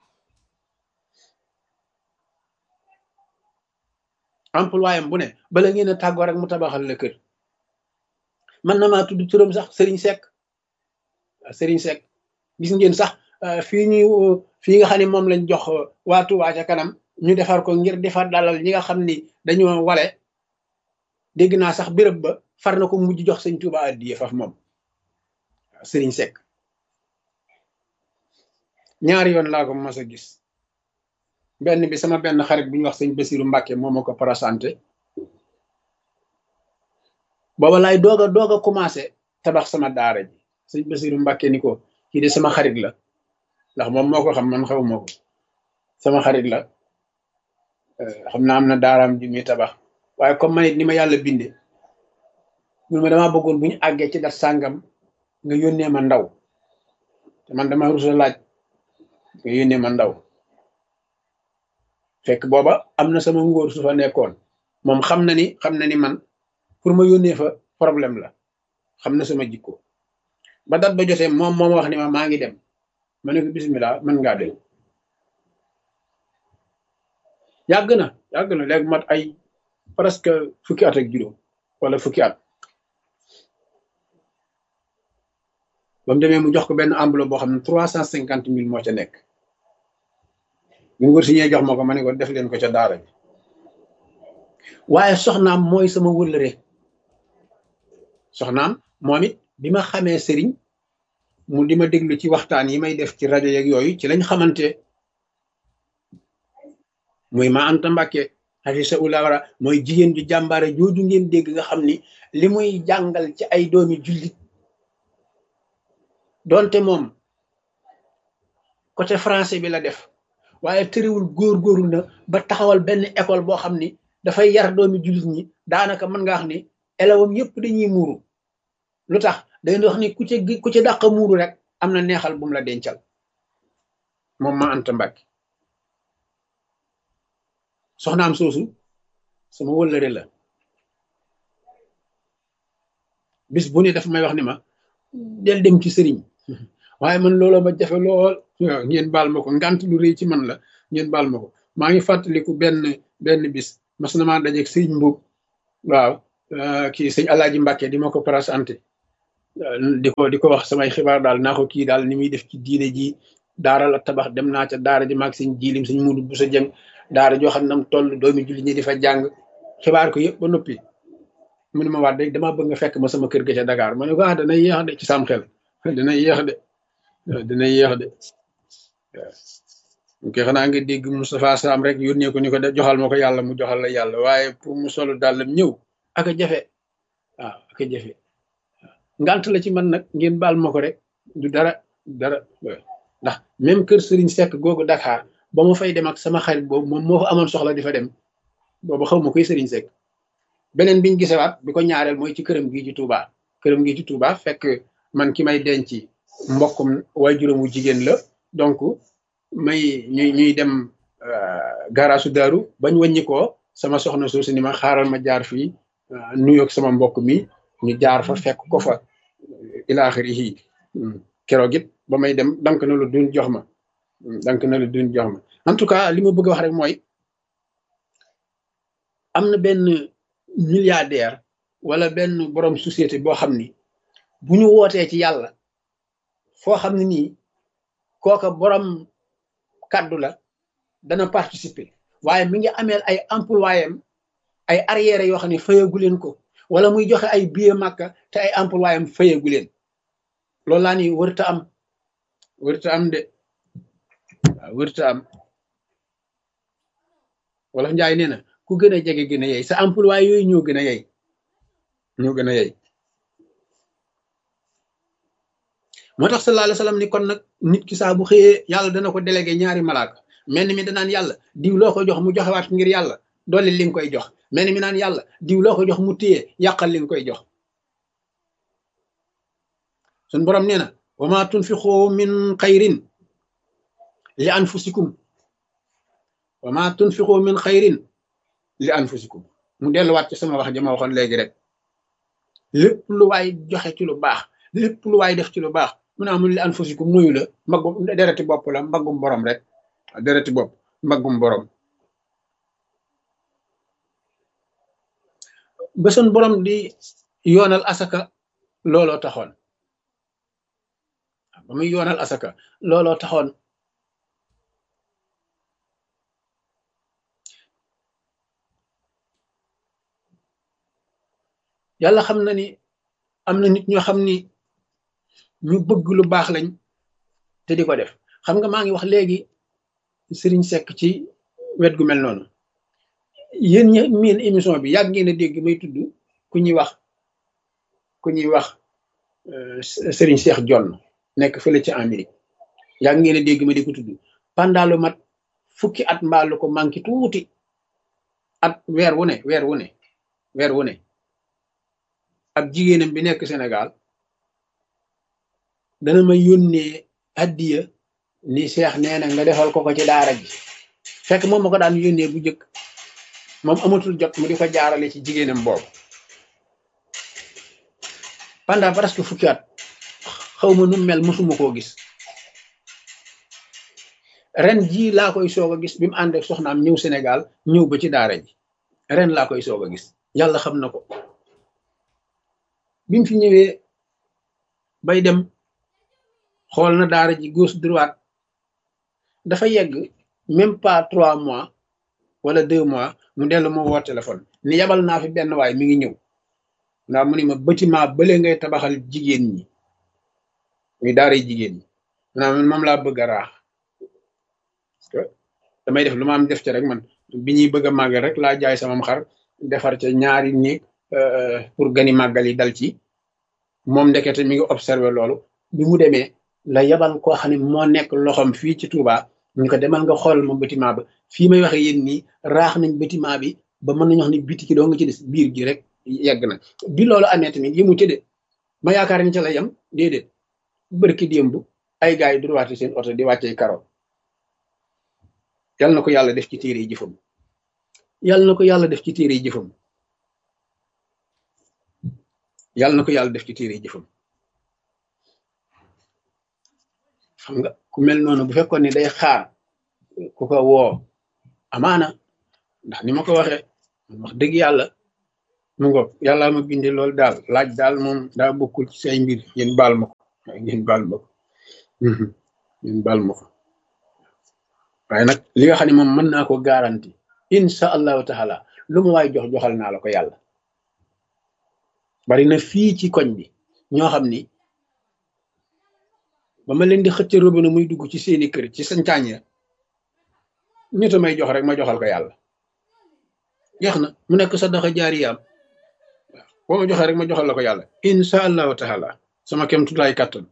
Speaker 1: employé am bu ne bala ngeen a tàggoo rek mu tabaxal la kër man na maa tudd turam sax Serigne Seck Serigne Seck gis ngeen sax fii ñuy fii nga xam ne moom lañ jox waa Touba ca kanam ñu defar ko ngir defar dalal ñi nga xam ni dañoo wale dégg naa sax béréb ba far na ko mujj jox sëñ Touba addiye faf moom Serigne Seck ñaari yoon laa ko mas a gis benn bi sama benn xarit bu ñu wax sëñ Basiru Mbàkke moo ma ko présenté booba laay doog a doog a commencé tabax sama daara ji sëñ Basiru Mbàkke ni ko kii de sama xarit la ndax moom moo ko xam man xaw moo ko sama xarit la xam naa am na daaraam ji muy tabax waaye comme man it ni ma yàlla binde mun ma damaa bëggoon bu ñu àggee ci dat sàngam nga yónnee ma ndaw te man dama rusa laaj nga yónnee ma ndaw fekk booba am na sama ngóor su fa nekkoon moom xam na ni xam na ni man pour ma yónnee fa problème la xam na sama jikko ba dat ba jotee moom moom wax ni ma maa ngi dem ma ne ko bismillah mën ngaa dem yàgg na yàgg na léegi mat ay presque fukki at ak juróom wala fukki at ba mu demee mu jox ko benn enveloppe boo xam ne trois cent cinquante mille moo ca nekk ñu wër si ñee jox ma ko ma ne ko def leen ko ca daara bi waaye soxnaam mooy sama wëllëre soxnaam moom it bi ma xamee sëriñ mu di ma déglu ci waxtaan yi may def ci rajo yeeg yooyu ci lañ xamante muy ma Anta Mbàkke xafisa ulawara mooy jigéen ju jàmbaare jooju ngeen dégg nga xam ni li muy jàngal ci ay doomi jullit doonte moom côté français bi la def waaye tëriwul góor-góorlu na ba taxawal benn école boo xam ni dafay yar doomi jullit ñi daanaka mën nga wax ni élèves yëpp dañuy muuru lu tax day wax ni ku ci ku ci dàq muuru rek am na neexal bu mu la dencal moom ma Anta Mbàkke soxnaam soosu sama wëllëre la bis bu ne daf may wax ni ma del dem ci sëriñ waaye man looloo ma jafe lool ngeen baal ma ko ngant lu rëy ci man la ngeen baal ma ko maa ngi fàttaliku benn benn bis mas na maa dajeeg sëriñ Mbuub waaw kii sëñ Alaaji Mbàkke di ma ko présenté di ko di ko wax samay xibaar daal naa ko kii daal ni muy def ci diine ji daara la tabax dem naa ca daara ji maag sëñ jiilim sëñ mudu bu sa jëng daara joo xam ne nam toll doomi julli ñi di fa jàng xibaar ko yëpp ba noppi mu ne ma waat rek damaa bëgg nga fekk ma sama kër ga ca Dakar ma ne ko ah dana yéex de ci sam xel dana yéex de dana yéex de waaw ok xanaa nga dégg Moustapha Sam rek yónnee ko ni ko de joxal ma ko yàlla mu joxal la yàlla waaye pour mu solo dàllam ñëw ak a jafe waaw ak a jafe ngant la ci man nag ngeen baal ma ko rek du dara du dara ndax même kër Serigne Seck googu Dakar ba ma fay dem ak sama xarit boobu moom moo fa amoon soxla di fa dem boobu xaw ma koy Serigne Seck beneen biñ gisewaat bi ko ñaareel mooy ci këram gii ci Touba këram gii ci Touba fekk man ki may denc mbokkum waajuram wu jigéen la donc may ñuy ñuy dem garaasu daaru bañ wàññi ko sama soxna soosu ni ma xaaral ma jaar fii nuyoog sama mbokk mi ñu jaar fa fekk ko fa ilaaxiri yi keroog it ba may dem dank na lu duñ jox ma dank na lu duñ jox ma en tout cas li ma bëgg a wax rek mooy am na benn milliardaire wala benn borom société boo xam ni bu ñu wootee ci yàlla foo xam ne nii kooka borom kaddu la dana participer waaye mi ngi ameel ay employé am ay arrière yoo xam ne fayagu leen ko wala muy joxe ay billet Makka te ay employé am fayagu leen loolu laa ni wërta am wërta am de waaw wërta am wala Njaay nee na ku gën a jege gën a yey sa employé yooyu ñoo gën a yey ñoo gën a yey moo tax sallallahu alayhi wa sallam ni kon nag nit ki saa bu xëyee yàlla dana ko délégué ñaari malaaka mel ni mi danaan yàlla diw loo ko jox mu joxewaat ngir yàlla dolli li nga koy jox mel ni mi naan yàlla diw loo ko jox mu téye yàqal li nga koy jox sun borom nee na wa ma tunfiqu min xayrin li anfusikum wa ma tunfiqu min xayrin li anfusikum mu delluwaat ci sama wax ja ma waxoon léegi rek lépp lu waay joxe ci lu baax lépp lu waay def ci lu baax mu ne amul li anfusikum muyu la mbaggum dereti bopp la mbaggum borom rek dereti bopp mbaggum borom ba sun borom di yoonal asaka looloo taxoon ba muy yoonal asaka looloo taxoon yàlla xam na ni am na nit ñoo xam ni ñu bëgg lu baax lañ te di ko def xam nga maa ngi wax léegi Serigne Seck ci wet gu mel noonu yéen ñi miin émission bi yàgg ngeen a dégg may tudd ku ñuy wax ku ñuy wax Serigne Cheikh Jonn nekk fële ci Amérique yàgg ngeen a dégg ma di ko tudd pendant lu mat fukki at mbaa lu ko manqué tuuti at weer wu ne weer wu ne weer wu ne ab jigéenam bi nekk Sénégal dana ma yónnee addiya ni Cheikh nee na nga defal ko ko ci daara ji fekk moom ma ko daan yónnee bu njëkk moom amatul jot mu di ko jaarale ci jigéenam boobu pendant presque fukki at xaw ma nu mel mosuma koo gis ren jii laa koy soog a gis bi mu ànd ak soxnaam ñëw Sénégal ñëw ba ci daara ji ren laa koy soog a gis yàlla xam na ko bi mu fi ñëwee bay dem xool na daara ji gauche droite dafa yegg même pas trois mois wala deux mois mu dellu ma woo téléphone ni yabal naa fi benn waay mi ngi ñëw ndax mu ni ma bâtiment bële ngay tabaxal jigéen ñi muy daara jigéen ñi maanaam moom laa bëgg a raax parce que damay def lu ma am def ci rek man bi ñuy bëgg a màggal rek laa jaay samam xar defar ca ñaari néeg pour gani màggal yi dal ci moom ndekete mi ngi observé loolu bi mu demee la yabal koo xam ne moo nekk loxoom fii ci Touba ñu ko demal nga xoolal ma bâtiment ba fii may waxe yéen nii raax nañ bâtiment bi ba mën nañu wax ni biti ki doo nga ci des biir gi rek yegg na bi loolu amee tamit yëmu ci de ma yaakaar ni ca la yem déedéet bërki démb ay gars yi durwaati seen oto di wàccee karo yal na ko yàlla def ci téere yi jëfam yal na ko yàlla def ci téere yi jëfam yàlla na ko yàlla def ci téere jëfam xam nga ku mel noonu bu fekkoon ni day xaar ku ko woo amaana ndax ni ma ko waxee wax dëgg yàlla mu ngoog yàlla ma bindi loolu daal laaj daal moom daa bokkul ci say mbir ngeen baal ma ko waaye ngeen baal ma ko Mhm. ngeen baal ma ko waaye nag li nga xam ne moom mën naa ko garanti insha allahu taala lu mu waay jox joxal naa la ko yàlla bari na fii ci koñ bi ñoo xam ni ba ma leen di xëcc robinet muy dugg ci seeni kër ci sañcaañ ya ñu ta may jox rek ma joxal ko yàlla jeex na mu nekk sadaqa jaariyaam boo ma joxee rek ma joxal la ko yàlla insha allahu taala sama kem tutaay kàttan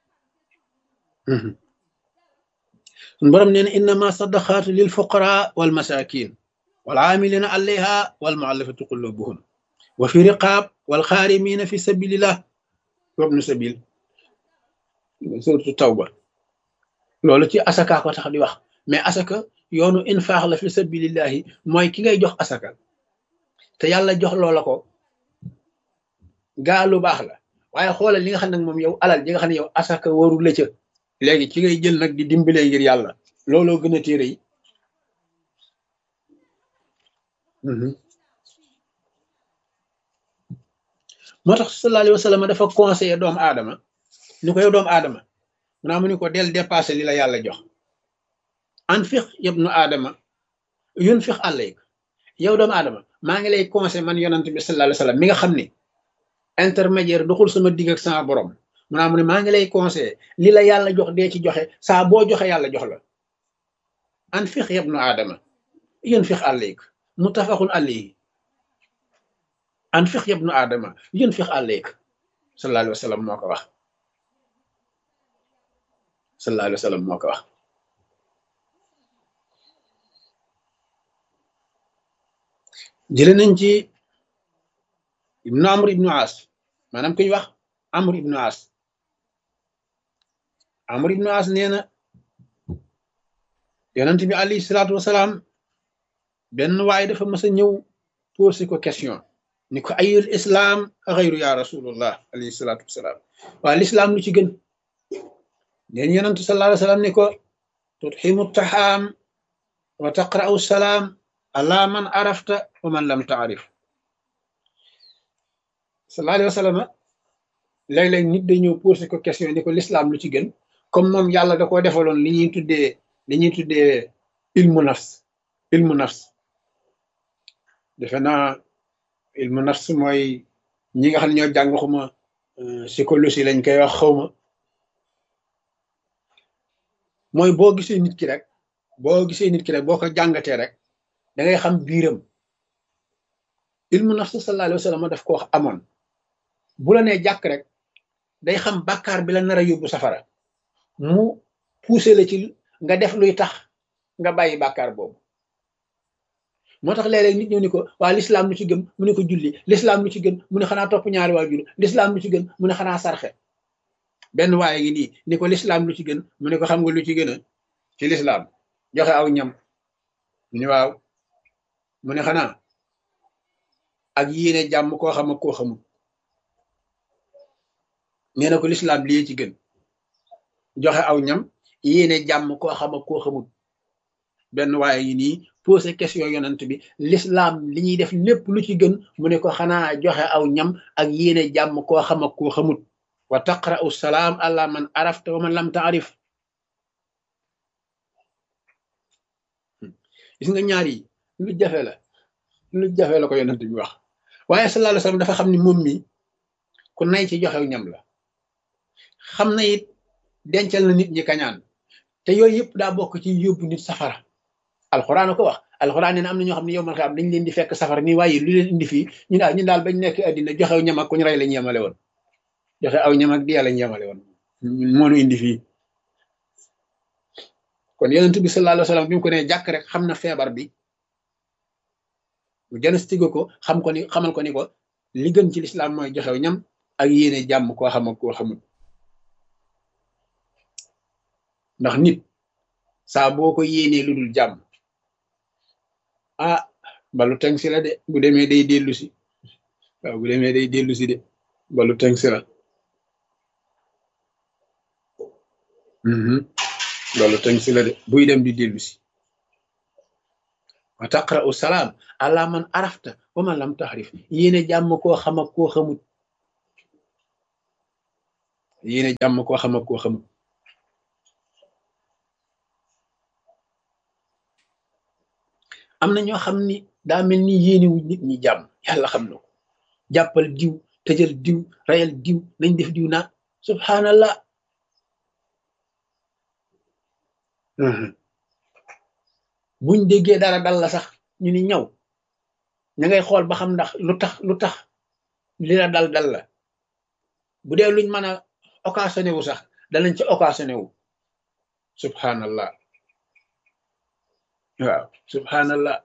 Speaker 1: sun borom nee na innama sadaqaatu lil fuqara wal masakin wal aamilina alayha wal muallafati qulubuhum wa fi riqaab wal xaarimina fi sabilillah wabnu sabil suratu tawba loolu ci asaka ko tax di wax mais asaka yoonu infaax la fi sabilillahi mooy ki ngay jox asaka te yàlla jox loola ko gaa lu baax la waaye xoolal li nga xam ne moom yow alal ji nga xam ne yow asaka waru la ca léegi ci ngay jël nag di dimbale ngir yàlla looloo gën a téere yi moo tax sallallahu alayhi wa sallam dafa conseillé doomu aadama ni ko yow doomu aadama mu naa mu ni ko del dépassé li la yàlla jox anfiq yabnu aadama yunfiq alayka yow doomu aadama maa ngi lay conseillé man yonant bi sallallahu alayhi wa sallam mi nga xam ni intermédiaire doxul sama digg ak sama borom mu naa mu ne maa ngi lay conseillé li la yàlla jox dee ci joxe saa boo joxe yàlla jox la anfiq yabnu aadama yunfiq alayka muttafaqun alayhi anfiq yabnu aadama yunfiq alayka sallallahu alayhi wa sallam moo ko wax sallallahu alayhi wa sallam moo ko wax jële nañ ci ibnu amr ibnu as maanaam ku ñu wax amr ibnu as amr ibnu as nee na yonent bi alayhi salaatu wasalaam benn waaye dafa mas a ñëw posé ko question ni ko ayul islam xayru ya rasulullah alayhi salaatu wasalaam waa l'islam lu ci gën neen yonent sallallahu alayhi wasallam ni ko tutximu taxaam wa taqra'u salaam ala man arafta wa man lam taarif sallallahu alayhi wasallam léeg-léeg nit day ñëw posé ko question ni ko l'islam lu ci gën comme moom yàlla da koo defaloon li ñuy tuddee li ñuy tuddee ilmu nafs ilmu nafs defe naa ilmu nafs mooy ñi nga xam ne ñoo jàng xuma psychologie lañ koy wax xawma mooy boo gisee nit ki rek boo gisee nit ki rek boo ko jàngatee rek da ngay xam biiram ilmu nafs sallallahu alayhi wa sallam daf ko wax amoon bu la nee jàkk rek day xam bàkkaar bi la nar a yóbbu safara mu poussé la ci nga def luy tax nga bàyyi bàkkaar boobu moo tax léeg-léeg nit ñëw ni ko waa l'islam lu ci gën mu ne ko julli l'islam lu ci gën mu ne xanaa topp ñaari waajur l'islam lu ci gën mu ne xanaa sarxe benn waaye gi nii ni ko l'islam lu ci gën mu ne ko xam nga lu ci gën a ci l'islam joxe aw ñam mu ne waaw mu ne xanaa ak yéene jàmm koo xam ak koo xamul nee na ko l'islam lii ci gën joxe aw ñam yéene jàmm koo xam ak koo xamul benn waaye gi nii posé question yonent bi l'islam li ñuy def lépp lu ci gën mu ne ko xanaa joxe aw ñam ak yéene jàmm koo xam ak koo xamut wa taqra'u salaam ala man arafta wa man lam taarif gis nga ñaar yi lu jafe la lu jafe la ko yonent bi wax waaye sallallahu alayhi wasallam dafa xam ni moom mi ku nay ci joxew ñam la xam na it dencal na nit ñi kañaan te yooyu yëpp daa bokk ci yóbbu nit safara alxuraan ko wax alxuraan nee na am na ñoo xam ne yow man xam dañ leen di fekk safara nii waaye lu leen indi fii ñu daal ñu daal bañ nekk addina joxew ñam ak ku ñu rey lañ yemale woon joxe aw ñam ak di lañ yemale woon moo nu indi fii kon yonent bi sallallahu alayhi wasallam bi mu ko nee jàkk rek xam na feebar bi mu diagnostiqué ko xam ko ni xamal ko ni ko li gën ci lislaam mooy joxew ñam ak yéene jàmm koo xam ak koo xamul ndax nit saa boo ko yéenee lu dul jàmm ah balu teng si la de bu demee day dellu si waaw bu demee day dellu si de balu teng si la balu teng si la de buy dem di dellu si wa taqra'u salaam ala man arafta wa man lam tahrif yéene jàmm koo xam ak koo xamut yéene jàmm koo xam ak koo xamut am na ñoo xam ni daa mel ni yéene wu nit ñi jàmm yàlla xam na ko jàppal diw tëjal diw rayal diw nañ def diw naa subhanallah buñ déggee dara dal la sax ñu ni ñaw ña ngay xool ba xam ndax lu tax lu tax li la dal dal la bu dee luñ mën a occasionné wu sax danañ ci occasionné wu subhanallah waaw subhanallah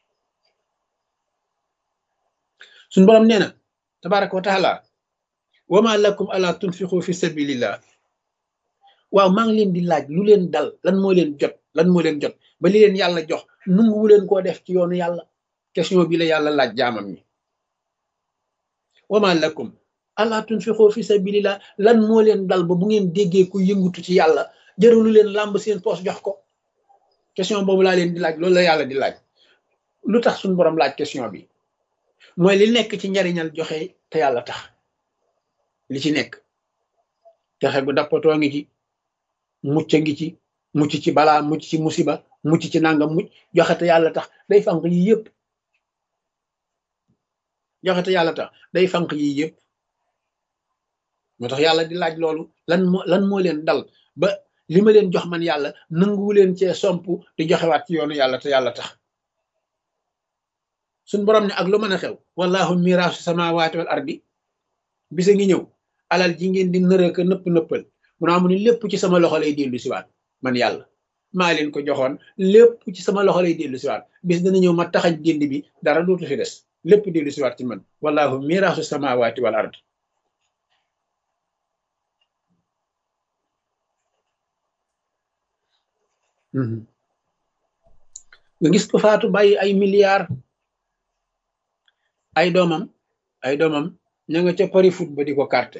Speaker 1: suñ borom nee na tabaraka wa taala wa ma lakum ala tunfiqu fi sabilillah waaw maa ngi leen di laaj lu leen dal lan moo leen jot lan moo leen jot ba li leen yàlla jox nunguwu leen koo def ci yoonu yàlla question bi la yàlla laaj jaamam ñi wa ma lakum ala tunfiqu fi sabilillah lan moo leen dal ba bu ngeen déggee ku yëngutu ci yàlla jëralu leen làmb seen poos jox ko question boobu laa leen di laaj loolu la yàlla di laaj lu tax suñu borom laaj question bi mooy li nekk ci njariñal joxe te yàlla tax li ci nekk joxe gu dappatoo ngi ci mucc ngi ci mucc ci balaa mucc ci musiba mucc ci nangam mucc joxe te yàlla tax day fanq yi yëpp joxe te yàlla tax day fanq yi yëpp moo tax yàlla di laaj loolu lan moo lan moo leen dal ba li ma leen jox man yàlla nanguwu leen cee somp di joxewaat ci yoonu yàlla te yàlla tax suñ borom ne ak lu mën a xew wallahu miraasu samawati wal ardi bisa ngi ñëw alal ji ngeen di nërëka nëpp nëppal mu naa mu ni lépp ci sama loxo lay dellu siwaat man yàlla maa leen ko joxoon lépp ci sama loxo lay dellu siwaat bis dana ñëw ma taxañ génd bi dara dootu fi des lépp dellu siwaat ci man wallahu miraasu samawati wal ardi nga gis ko faatu bàyyi ay milliards ay doomam ay doomam ña nga ca pari foot ba di ko carte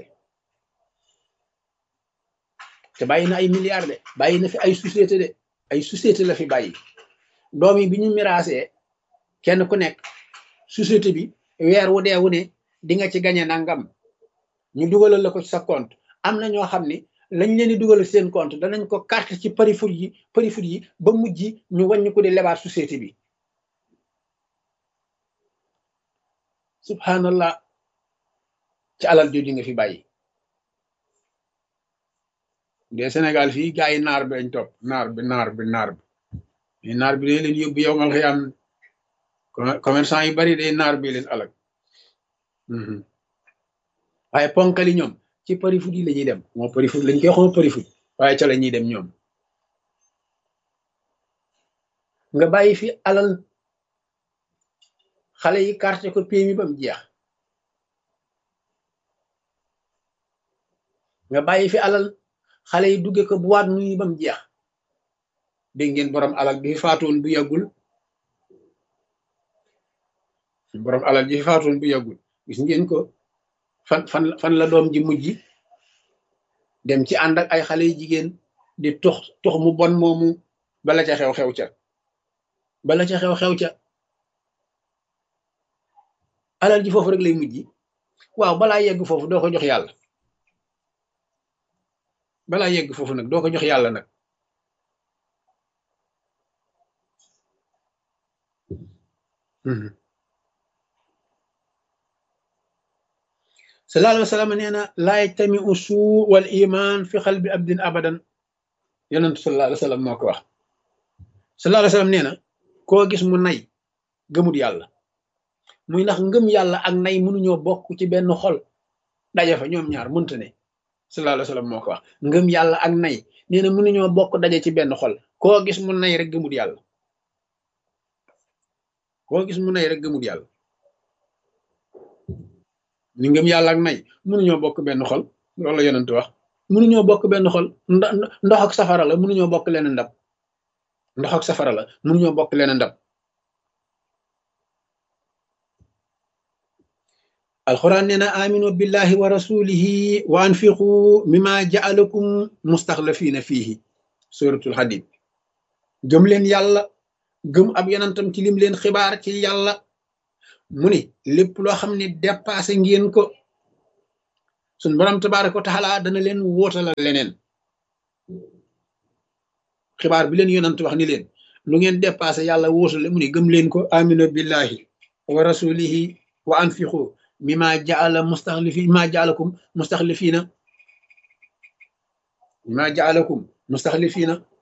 Speaker 1: te bàyyi na ay milliards de bàyyi na fi ay société de ay société la fi bàyyi doom yi bi ñu miraasee kenn ku nekk société bi weer wu dee wu ne di nga ci gañe nangam ñu dugalal la ko ci sa compte am na ñoo xam ni lañ leen di dugalal seen compte danañ ko carte ci pari foot yi pari foot yi ba mujj ñu wàññi ko di lebaat société bi subhanallah ci alal jooju nga fi bàyyi de Sénégal fii gaa yi naar bi lañ topp naar bi naar bi naar bi naar bi dañ leen yóbbu yow mal xëy am commerçant yu bari day naar bi leen alag waaye ponkali ñoom ci pari foot yi la ñuy dem moo pari foot lañ koy xoo pari foot waaye ca la ñuy dem ñoom nga bàyyi fi alal xale yi carte ko P M I ba mu jeex nga bàyyi fi alal xale yi dugge ko boîte nuit ba mu jeex dégg ngeen borom alal bi fi faatoon bu yàggul borom alal ji fi faatoon bu yàggul gis ngeen ko fan fan fan la doom ji mujj dem ci ànd ak ay xale yu jigéen di tux tux mu bon moomu bala ca xew xew ca bala ca xew xew ca alal ji foofu rek lay mujj waaw balaa yegg foofu doo ko jox yàlla balaa yegg foofu nag doo ko jox yàlla nag sallallahu alayhi wa sallam nee na laa yajtami usuu wal iman fi xalbi abdin abadan yonentu sallallahu alayhi wa sallam moo ko wax sallallahu alayhi wa sallam nee na koo gis mu nay gëmut yàlla muy ndax ngëm yàlla ak nay mënuñoo bokk ci benn xol daje fa ñoom ñaar mënta ne sallallahu alayhi wa sallam moo ko wax ngëm yàlla ak nay nee na mënuñoo bokk daje ci benn xol koo gis mu nay rek gëmut yàlla koo gis mu nay rek gëmut yàlla ni ngëm yàlla ak nay mënuñoo bokk benn xol loolu la yonent wax mënuñoo bokk benn xol ndox ak safara la mënuñoo bokk leen ndab ndox ak safara la mënuñoo bokk leen ndab alquran nee na aminu billahi wa rasulihi wa anfiqu mimma ja'alakum mustaxlafina fihi suratul hadid gëm leen yàlla gëm ab yonantam ci lim leen xibaar ci yàlla mu ni lépp loo xam ne dépassé ngeen ko suñ borom tabaaraka wa taala dana leen wóotalal leneen xibaar bi leen yonant wax ni leen lu ngeen dépassé yàlla wóotale mu ni gëm leen ko aminu billahi wa rasulihi wa anfiqu mimma jaala mustaxlifi mimma jaalakum mustaxlifina mimma jaalakum mustaxlifina